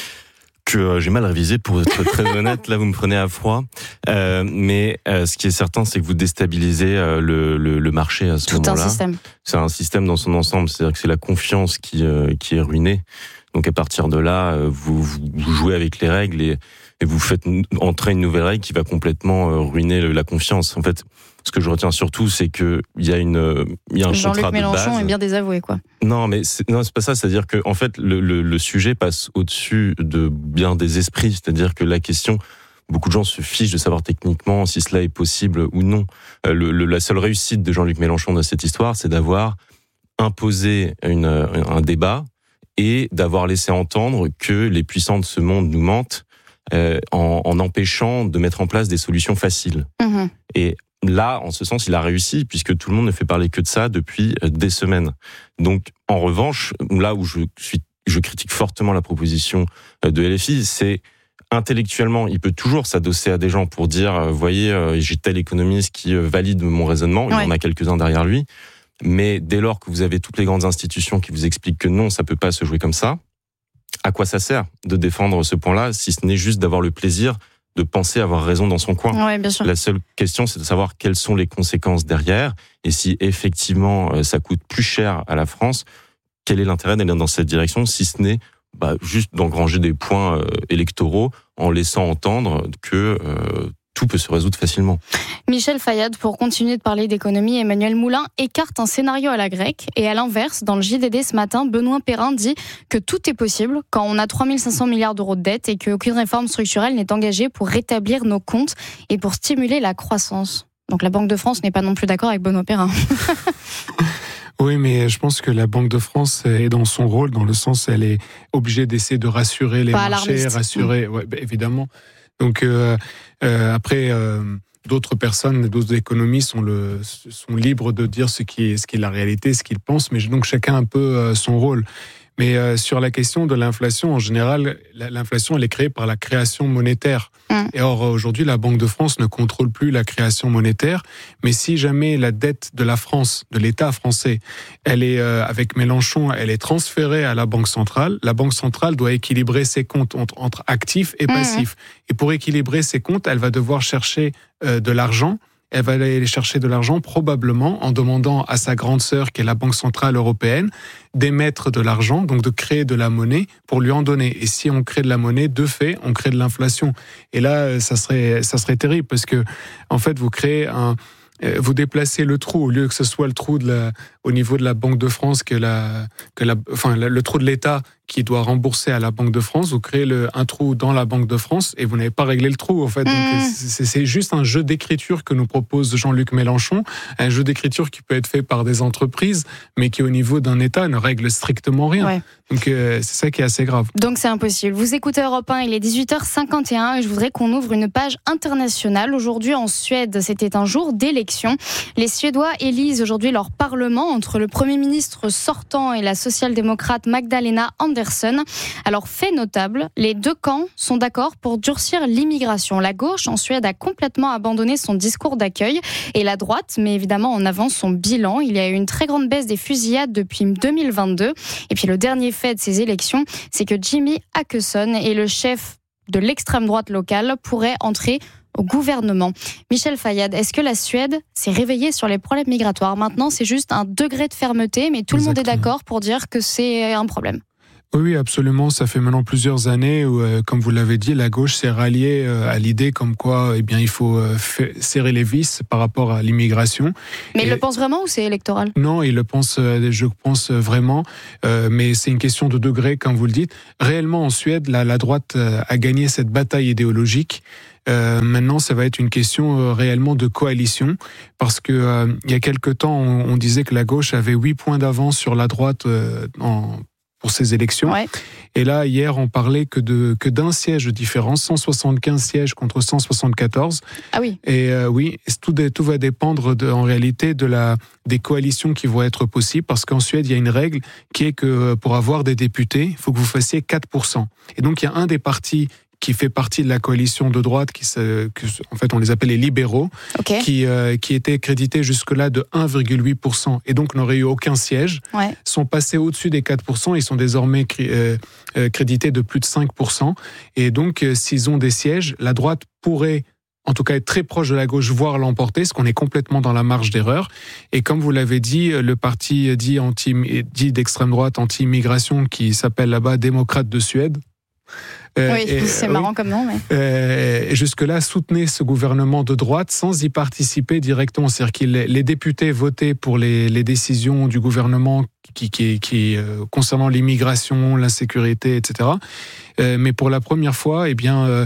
que j'ai mal révisée pour être très honnête. Là vous me prenez à froid, mais ce qui est certain c'est que vous déstabilisez le marché à ce moment-là.
Tout un système. C'est
un système dans son ensemble, c'est-à-dire que c'est la confiance qui est ruinée. Donc à partir de là, vous jouez avec les règles et vous faites entrer une nouvelle règle qui va complètement ruiner la confiance. En fait, ce que je retiens surtout, c'est que il y a un contrat de base.
Jean-Luc Mélenchon est bien désavoué, quoi.
Non, mais c'est pas ça. C'est-à-dire que en fait, le sujet passe au-dessus de bien des esprits. C'est-à-dire que la question, beaucoup de gens se fichent de savoir techniquement si cela est possible ou non. La seule réussite de Jean-Luc Mélenchon dans cette histoire, c'est d'avoir imposé un débat et d'avoir laissé entendre que les puissants de ce monde nous mentent en empêchant de mettre en place des solutions faciles. Mmh. Et là, en ce sens, il a réussi, puisque tout le monde ne fait parler que de ça depuis des semaines. Donc, en revanche, là où je critique fortement la proposition de LFI, c'est intellectuellement, il peut toujours s'adosser à des gens pour dire, voyez, j'ai tel économiste qui valide mon raisonnement, il y en a quelques-uns derrière lui. Mais dès lors que vous avez toutes les grandes institutions qui vous expliquent que non, ça peut pas se jouer comme ça, à quoi ça sert de défendre ce point-là, si ce n'est juste d'avoir le plaisir de penser avoir raison dans son coin.
Ouais, bien sûr.
La seule question, c'est de savoir quelles sont les conséquences derrière, et si effectivement ça coûte plus cher à la France, quel est l'intérêt d'aller dans cette direction, si ce n'est juste d'engranger des points électoraux en laissant entendre que tout peut se résoudre facilement.
Michel Fayad, pour continuer de parler d'économie, Emmanuel Moulin écarte un scénario à la grecque. Et à l'inverse, dans le JDD ce matin, Benoît Perrin dit que tout est possible quand on a 3 500 milliards d'euros de dette et qu'aucune réforme structurelle n'est engagée pour rétablir nos comptes et pour stimuler la croissance. Donc la Banque de France n'est pas non plus d'accord avec Benoît Perrin.
Oui, mais je pense que la Banque de France est dans son rôle, dans le sens où elle est obligée d'essayer de rassurer les marchés, rassurer, évidemment. Donc après, d'autres personnes, d'autres économistes sont libres de dire ce qui est la réalité, ce qu'ils pensent, mais donc chacun a un peu son rôle. Mais sur la question de l'inflation, en général, l'inflation, elle est créée par la création monétaire. Et or, aujourd'hui, la Banque de France ne contrôle plus la création monétaire. Mais si jamais la dette de la France, de l'État français, elle est, avec Mélenchon, elle est transférée à la Banque centrale doit équilibrer ses comptes entre actifs et passifs. Et pour équilibrer ses comptes, elle va devoir chercher de l'argent. Elle va aller chercher de l'argent probablement en demandant à sa grande sœur, qui est la Banque Centrale Européenne, d'émettre de l'argent, donc de créer de la monnaie pour lui en donner. Et si on crée de la monnaie, de fait, on crée de l'inflation. Et là, ça serait terrible parce que, en fait, vous déplacez le trou, au lieu que ce soit le trou au niveau de la Banque de France le trou de l'État qui doit rembourser à la Banque de France, vous créez un trou dans la Banque de France et vous n'avez pas réglé le trou, en fait. Donc, c'est juste un jeu d'écriture que nous propose Jean-Luc Mélenchon, un jeu d'écriture qui peut être fait par des entreprises, mais qui, au niveau d'un État, ne règle strictement rien. Ouais. Donc, c'est ça qui est assez grave.
Donc, c'est impossible. Vous écoutez Europe 1, il est 18h51 et je voudrais qu'on ouvre une page internationale. Aujourd'hui, en Suède, c'était un jour d'élection. Les Suédois élisent aujourd'hui leur parlement entre le Premier ministre sortant et la social-démocrate Magdalena Andersson. Alors, fait notable, les deux camps sont d'accord pour durcir l'immigration. La gauche en Suède a complètement abandonné son discours d'accueil et la droite met évidemment en avant son bilan. Il y a eu une très grande baisse des fusillades depuis 2022. Et puis le dernier fait de ces élections, c'est que Jimmy Åkesson est le chef de l'extrême droite locale, pourrait entrer au gouvernement. Michel Fayad, est-ce que la Suède s'est réveillée sur les problèmes migratoires ? Maintenant, c'est juste un degré de fermeté, mais tout le monde est d'accord pour dire que c'est un problème.
Oui, absolument. Ça fait maintenant plusieurs années où, comme vous l'avez dit, la gauche s'est ralliée à l'idée comme quoi, il faut serrer les vis par rapport à l'immigration.
Mais il le pense vraiment ou c'est électoral ?
Non, il le pense, je pense vraiment, mais c'est une question de degré, comme vous le dites. Réellement, en Suède, la droite a gagné cette bataille idéologique. Maintenant, ça va être une question réellement de coalition, parce que il y a quelque temps, on disait que la gauche avait 8 points d'avance sur la droite pour ces élections. Ouais. Et là, hier, on parlait que d'un siège de différence, 175 sièges contre 174.
Ah oui.
Et oui, tout va dépendre en réalité des coalitions qui vont être possibles, parce qu'en Suède, il y a une règle qui est que pour avoir des députés, il faut que vous fassiez 4%. Et donc, il y a un des partis qui fait partie de la coalition de droite, en fait on les appelle les libéraux, okay, qui étaient crédités jusque-là de 1,8% et donc n'auraient eu aucun siège, ouais, sont passés au-dessus des 4%, ils sont désormais crédités de plus de 5%. Et donc s'ils ont des sièges, la droite pourrait en tout cas être très proche de la gauche, voire l'emporter, parce qu'on est complètement dans la marge d'erreur. Et comme vous l'avez dit, le parti dit d'extrême droite anti-immigration, qui s'appelle là-bas Démocrate de Suède,
c'est marrant comme nom. Mais...
jusque-là, soutenait ce gouvernement de droite sans y participer directement. C'est-à-dire que les députés votaient pour les décisions du gouvernement qui concernant l'immigration, l'insécurité, etc. Mais pour la première fois, il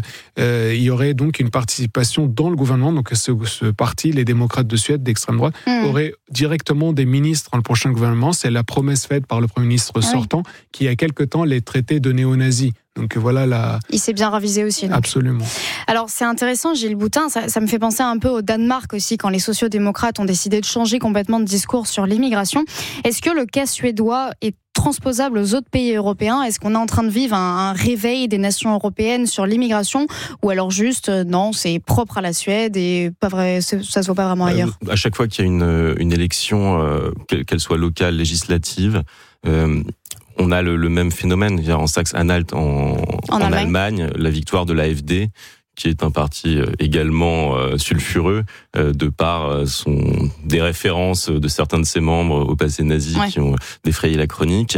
y aurait donc une participation dans le gouvernement. Donc ce parti, les démocrates de Suède d'extrême droite, aurait directement des ministres dans le prochain gouvernement. C'est la promesse faite par le Premier ministre sortant, qui il y a quelque temps les traitait de néo-nazis. Donc voilà
il s'est bien ravisé aussi. Donc.
Absolument.
Alors c'est intéressant, Gilles Boutin, ça me fait penser un peu au Danemark aussi, quand les sociodémocrates ont décidé de changer complètement de discours sur l'immigration. Est-ce que le cas suédois est transposable aux autres pays européens ? Est-ce qu'on est en train de vivre un réveil des nations européennes sur l'immigration, ou alors juste non, c'est propre à la Suède et pas vrai, ça se voit pas vraiment ailleurs ?
À chaque fois qu'il y a une élection, qu'elle soit locale, législative, on a le même phénomène. En Saxe-Anhalt, en Allemagne, la victoire de l'AfD, qui est un parti également sulfureux, de par des références de certains de ses membres au passé nazi, qui ont défrayé la chronique.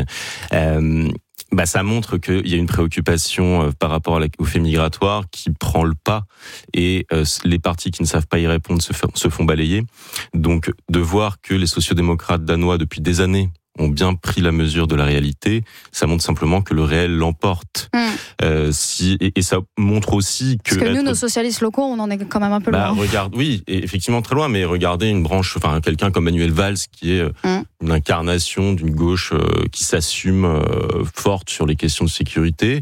Ça montre qu'il y a une préoccupation par rapport au fait migratoire qui prend le pas, et les partis qui ne savent pas y répondre se font balayer. Donc, de voir que les sociodémocrates danois, depuis des années, ont bien pris la mesure de la réalité, ça montre simplement que le réel l'emporte. Et ça montre aussi que...
Parce que nous, nos socialistes locaux, on en est quand même un peu loin.
Oui, effectivement très loin, mais regardez une branche, quelqu'un comme Manuel Valls, qui est une incarnation d'une gauche qui s'assume forte sur les questions de sécurité.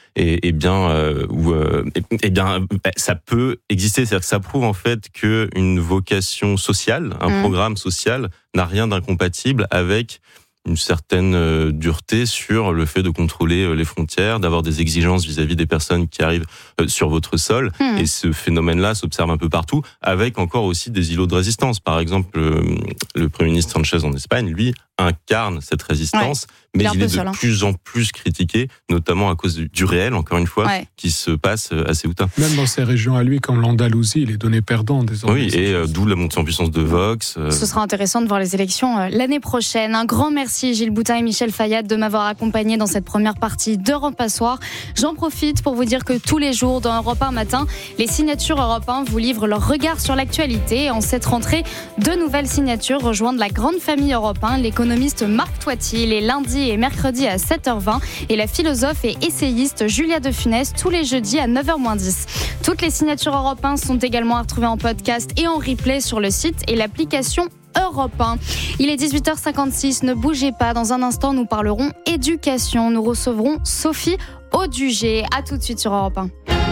Ça peut exister, c'est-à-dire que ça prouve en fait qu'une vocation sociale, un programme social n'a rien d'incompatible avec une certaine dureté sur le fait de contrôler les frontières, d'avoir des exigences vis-à-vis des personnes qui arrivent sur votre sol. Et ce phénomène-là s'observe un peu partout, avec encore aussi des îlots de résistance. Par exemple, le Premier ministre Sanchez en Espagne, lui, incarne cette résistance, mais il est de plus en plus critiqué, notamment à cause du réel, encore une fois, qui se passe à Ceuta.
Même dans ces régions à lui, comme l'Andalousie, il est donné perdant désormais.
Oui, et d'où la montée en puissance de Vox.
Ce sera intéressant de voir les élections l'année prochaine. Un grand merci Gilles Boutin et Michel Fayad de m'avoir accompagné dans cette première partie d'Europe un soir. J'en profite pour vous dire que tous les jours dans Europe 1 matin, les signatures Europe 1 vous livrent leur regard sur l'actualité. En cette rentrée, 2 nouvelles signatures rejoignent la grande famille Europe 1, l'économiste Marc Toiti les lundis et mercredis à 7h20 et la philosophe et essayiste Julia de Funès tous les jeudis à 9h-10. Toutes les signatures Europe 1 sont également à retrouver en podcast et en replay sur le site et l'application Europe 1. Il est 18h56, ne bougez pas. Dans un instant, nous parlerons éducation. Nous recevrons Sophie Audugé. À tout de suite sur Europe 1.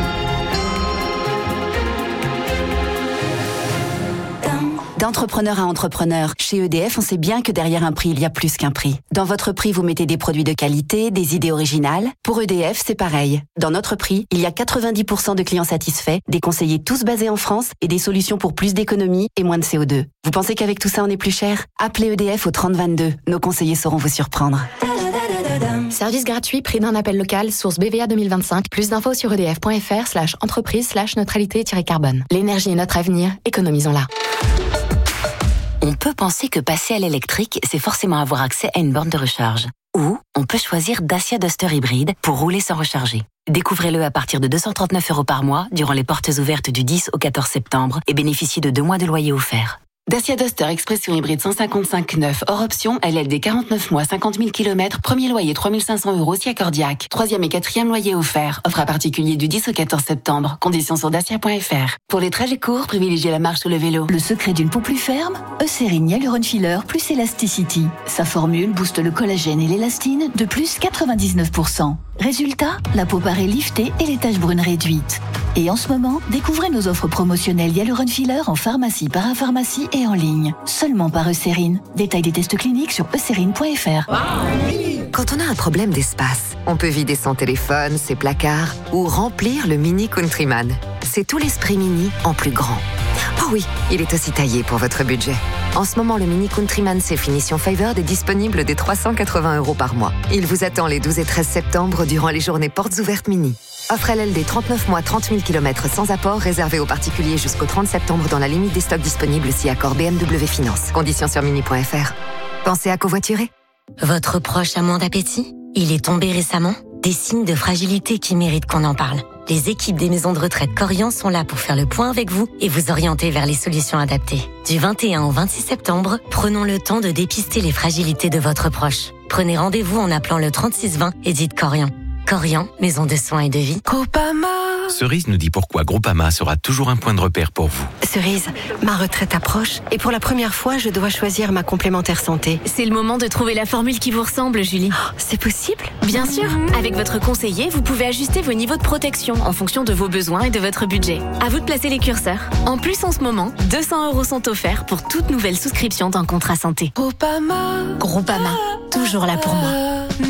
D'entrepreneur à entrepreneur, chez EDF, on sait bien que derrière un prix, il y a plus qu'un prix. Dans votre prix, vous mettez des produits de qualité, des idées originales. Pour EDF, c'est pareil. Dans notre prix, il y a 90% de clients satisfaits, des conseillers tous basés en France et des solutions pour plus d'économie et moins de CO2. Vous pensez qu'avec tout ça, on est plus cher ? Appelez EDF au 3022. Nos conseillers sauront vous surprendre.
Service gratuit, prix d'un appel local, source BVA 2025. Plus d'infos sur edf.fr/entreprise/neutralité-carbone. L'énergie est notre avenir, économisons-la.
On peut penser que passer à l'électrique, c'est forcément avoir accès à une borne de recharge. Ou on peut choisir Dacia Duster hybride pour rouler sans recharger. Découvrez-le à partir de 239 € par mois durant les portes ouvertes du 10 au 14 septembre et bénéficiez de 2 mois de loyer offert. Dacia Duster Expression hybride 155/9 hors option, LLD 49 mois, 50 000 km, premier loyer 3 500 € si accordiaque. 3e et 4e loyer offert. Offre à particulier du 10 au 14 septembre. Conditions sur dacia.fr. Pour les trajets courts, privilégiez la marche ou le vélo.
Le secret d'une peau plus ferme, Eucérine Hyaluron Filler plus Elasticity. Sa formule booste le collagène et l'élastine de plus 99%. Résultat, la peau paraît liftée et les taches brunes réduites. Et en ce moment, découvrez nos offres promotionnelles Hyaluron Filler en pharmacie, parapharmacie et en ligne. Seulement par Eucérine. Détail des tests cliniques sur eucérine.fr.
Quand on a un problème d'espace, on peut vider son téléphone, ses placards ou remplir le Mini Countryman. C'est tout l'esprit Mini en plus grand. Oh oui, il est aussi taillé pour votre budget. En ce moment, le Mini Countryman C finition Favored est disponible dès 380 € par mois. Il vous attend les 12 et 13 septembre durant les journées portes ouvertes Mini. Offre LLD 39 mois, 30 000 km sans apport, réservé aux particuliers jusqu'au 30 septembre dans la limite des stocks disponibles si accord BMW Finance. Conditions sur mini.fr. Pensez à covoiturer.
Votre proche a moins d'appétit ? Il est tombé récemment ? Des signes de fragilité qui méritent qu'on en parle. Les équipes des maisons de retraite Corian sont là pour faire le point avec vous et vous orienter vers les solutions adaptées. Du 21 au 26 septembre, prenons le temps de dépister les fragilités de votre proche. Prenez rendez-vous en appelant le 3620 et dites Corian. Corian, maison de soins et de vie.
Groupama. Cerise nous dit pourquoi Groupama sera toujours un point de repère pour vous.
Cerise, ma retraite approche et pour la première fois, je dois choisir ma complémentaire santé.
C'est le moment de trouver la formule qui vous ressemble, Julie.
Oh, c'est possible ?
Bien sûr. Avec votre conseiller, vous pouvez ajuster vos niveaux de protection en fonction de vos besoins et de votre budget. À vous de placer les curseurs. En plus, en ce moment, 200 € sont offerts pour toute nouvelle souscription d'un contrat santé.
Groupama, toujours là pour moi.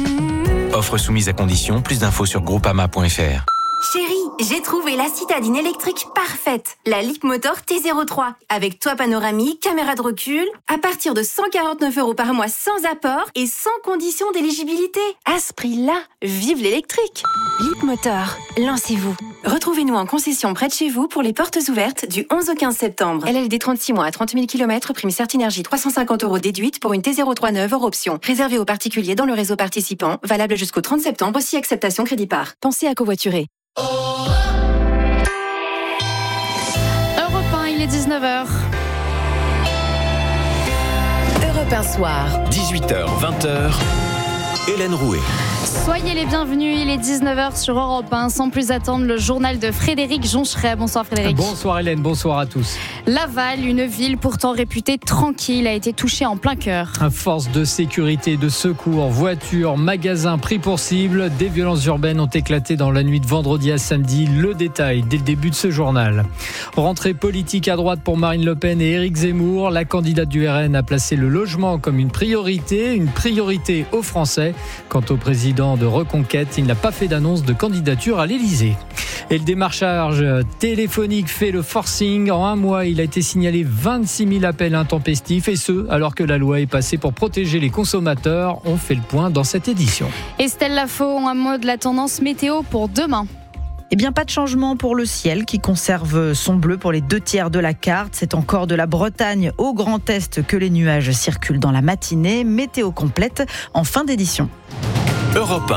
Offre soumise à condition, plus d'infos sur groupama.fr.
Chérie, j'ai trouvé la citadine électrique parfaite. La Leapmotor T03. Avec toit panoramique, caméra de recul. À partir de 149 € par mois sans apport et sans condition d'éligibilité. À ce prix-là, vive l'électrique. Leapmotor, lancez-vous. Retrouvez-nous en concession près de chez vous pour les portes ouvertes du 11 au 15 septembre. LLD 36 mois à 30 000 km, prime Certinergie 350 € déduite pour une T03 neuve hors option. Réservée aux particuliers dans le réseau participant. Valable jusqu'au 30 septembre si acceptation crédit par. Pensez à covoiturer.
Europe 1, il est 19h.
Europe 1 soir.
18h, 20h.
Hélène Rouet.
Soyez les bienvenus, il est 19h sur Europe 1. Sans plus attendre, le journal de Frédéric Joncheret. Bonsoir Frédéric.
Bonsoir Hélène, bonsoir à tous.
Laval, une ville pourtant réputée tranquille, a été touchée en plein cœur.
Force de sécurité, de secours, voitures, magasins pris pour cible. Des violences urbaines ont éclaté dans la nuit de vendredi à samedi. Le détail dès le début de ce journal. Rentrée politique à droite pour Marine Le Pen et Éric Zemmour. La candidate du RN a placé le logement comme une priorité aux Français. Quant au président de Reconquête, il n'a pas fait d'annonce de candidature à l'Elysée. Et le démarchage téléphonique fait le forcing. En un mois, il a été signalé 26 000 appels intempestifs, et ce, alors que la loi est passée pour protéger les consommateurs. On fait le point dans cette édition.
Estelle Lafaux, un mot de la tendance météo pour demain.
Eh bien, pas de changement pour le ciel qui conserve son bleu pour les 2/3 de la carte. C'est encore de la Bretagne au Grand Est que les nuages circulent dans la matinée. Météo complète en fin d'édition.
Europe 1.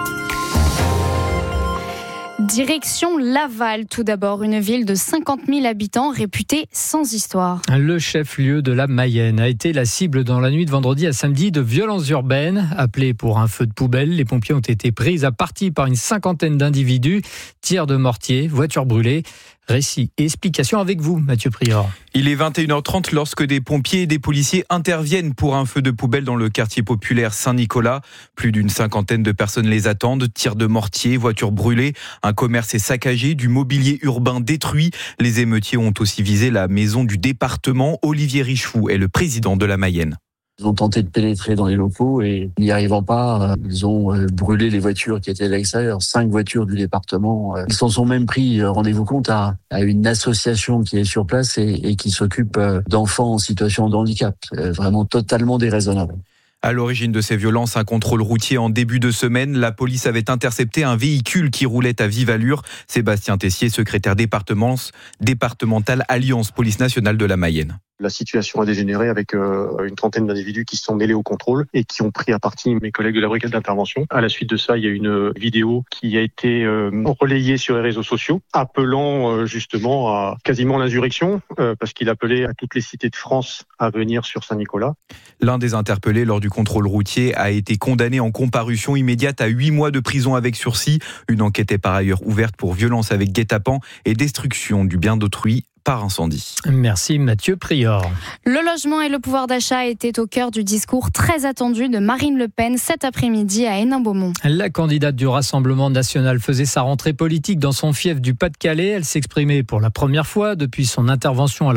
Direction Laval, tout d'abord, une ville de 50 000 habitants réputée sans histoire.
Le chef-lieu de la Mayenne a été la cible dans la nuit de vendredi à samedi de violences urbaines. Appelés pour un feu de poubelle, les pompiers ont été pris à partie par une cinquantaine d'individus. Tirs de mortier, voitures brûlées. Récit et explication avec vous, Mathieu Prior.
Il est 21h30 lorsque des pompiers et des policiers interviennent pour un feu de poubelle dans le quartier populaire Saint-Nicolas. Plus d'une cinquantaine de personnes les attendent. Tirs de mortier, voitures brûlées, un commerce est saccagé, du mobilier urbain détruit. Les émeutiers ont aussi visé la maison du département. Olivier Richefou est le président de la Mayenne.
Ils ont tenté de pénétrer dans les locaux et n'y arrivant pas, ils ont brûlé les voitures qui étaient à l'extérieur, 5 voitures du département. Ils s'en sont même pris, rendez-vous compte, à une association qui est sur place et qui s'occupe d'enfants en situation de handicap. Vraiment totalement déraisonnable.
À l'origine de ces violences, un contrôle routier en début de semaine. La police avait intercepté un véhicule qui roulait à vive allure. Sébastien Tessier, secrétaire départemental Alliance Police Nationale de la Mayenne.
La situation a dégénéré avec une trentaine d'individus qui se sont mêlés au contrôle et qui ont pris à partie mes collègues de la brigade d'intervention. À la suite de ça, il y a une vidéo qui a été relayée sur les réseaux sociaux, appelant justement à quasiment l'insurrection, parce qu'il appelait à toutes les cités de France à venir sur Saint-Nicolas.
L'un des interpellés lors du contrôle routier a été condamné en comparution immédiate à 8 mois de prison avec sursis. Une enquête est par ailleurs ouverte pour violence avec guet-apens et destruction du bien d'autrui par incendie.
Merci Mathieu Prior.
Le logement et le pouvoir d'achat étaient au cœur du discours très attendu de Marine Le Pen cet après-midi à Hénin-Beaumont.
La candidate du Rassemblement national faisait sa rentrée politique dans son fief du Pas-de-Calais. Elle s'exprimait pour la première fois depuis son intervention à la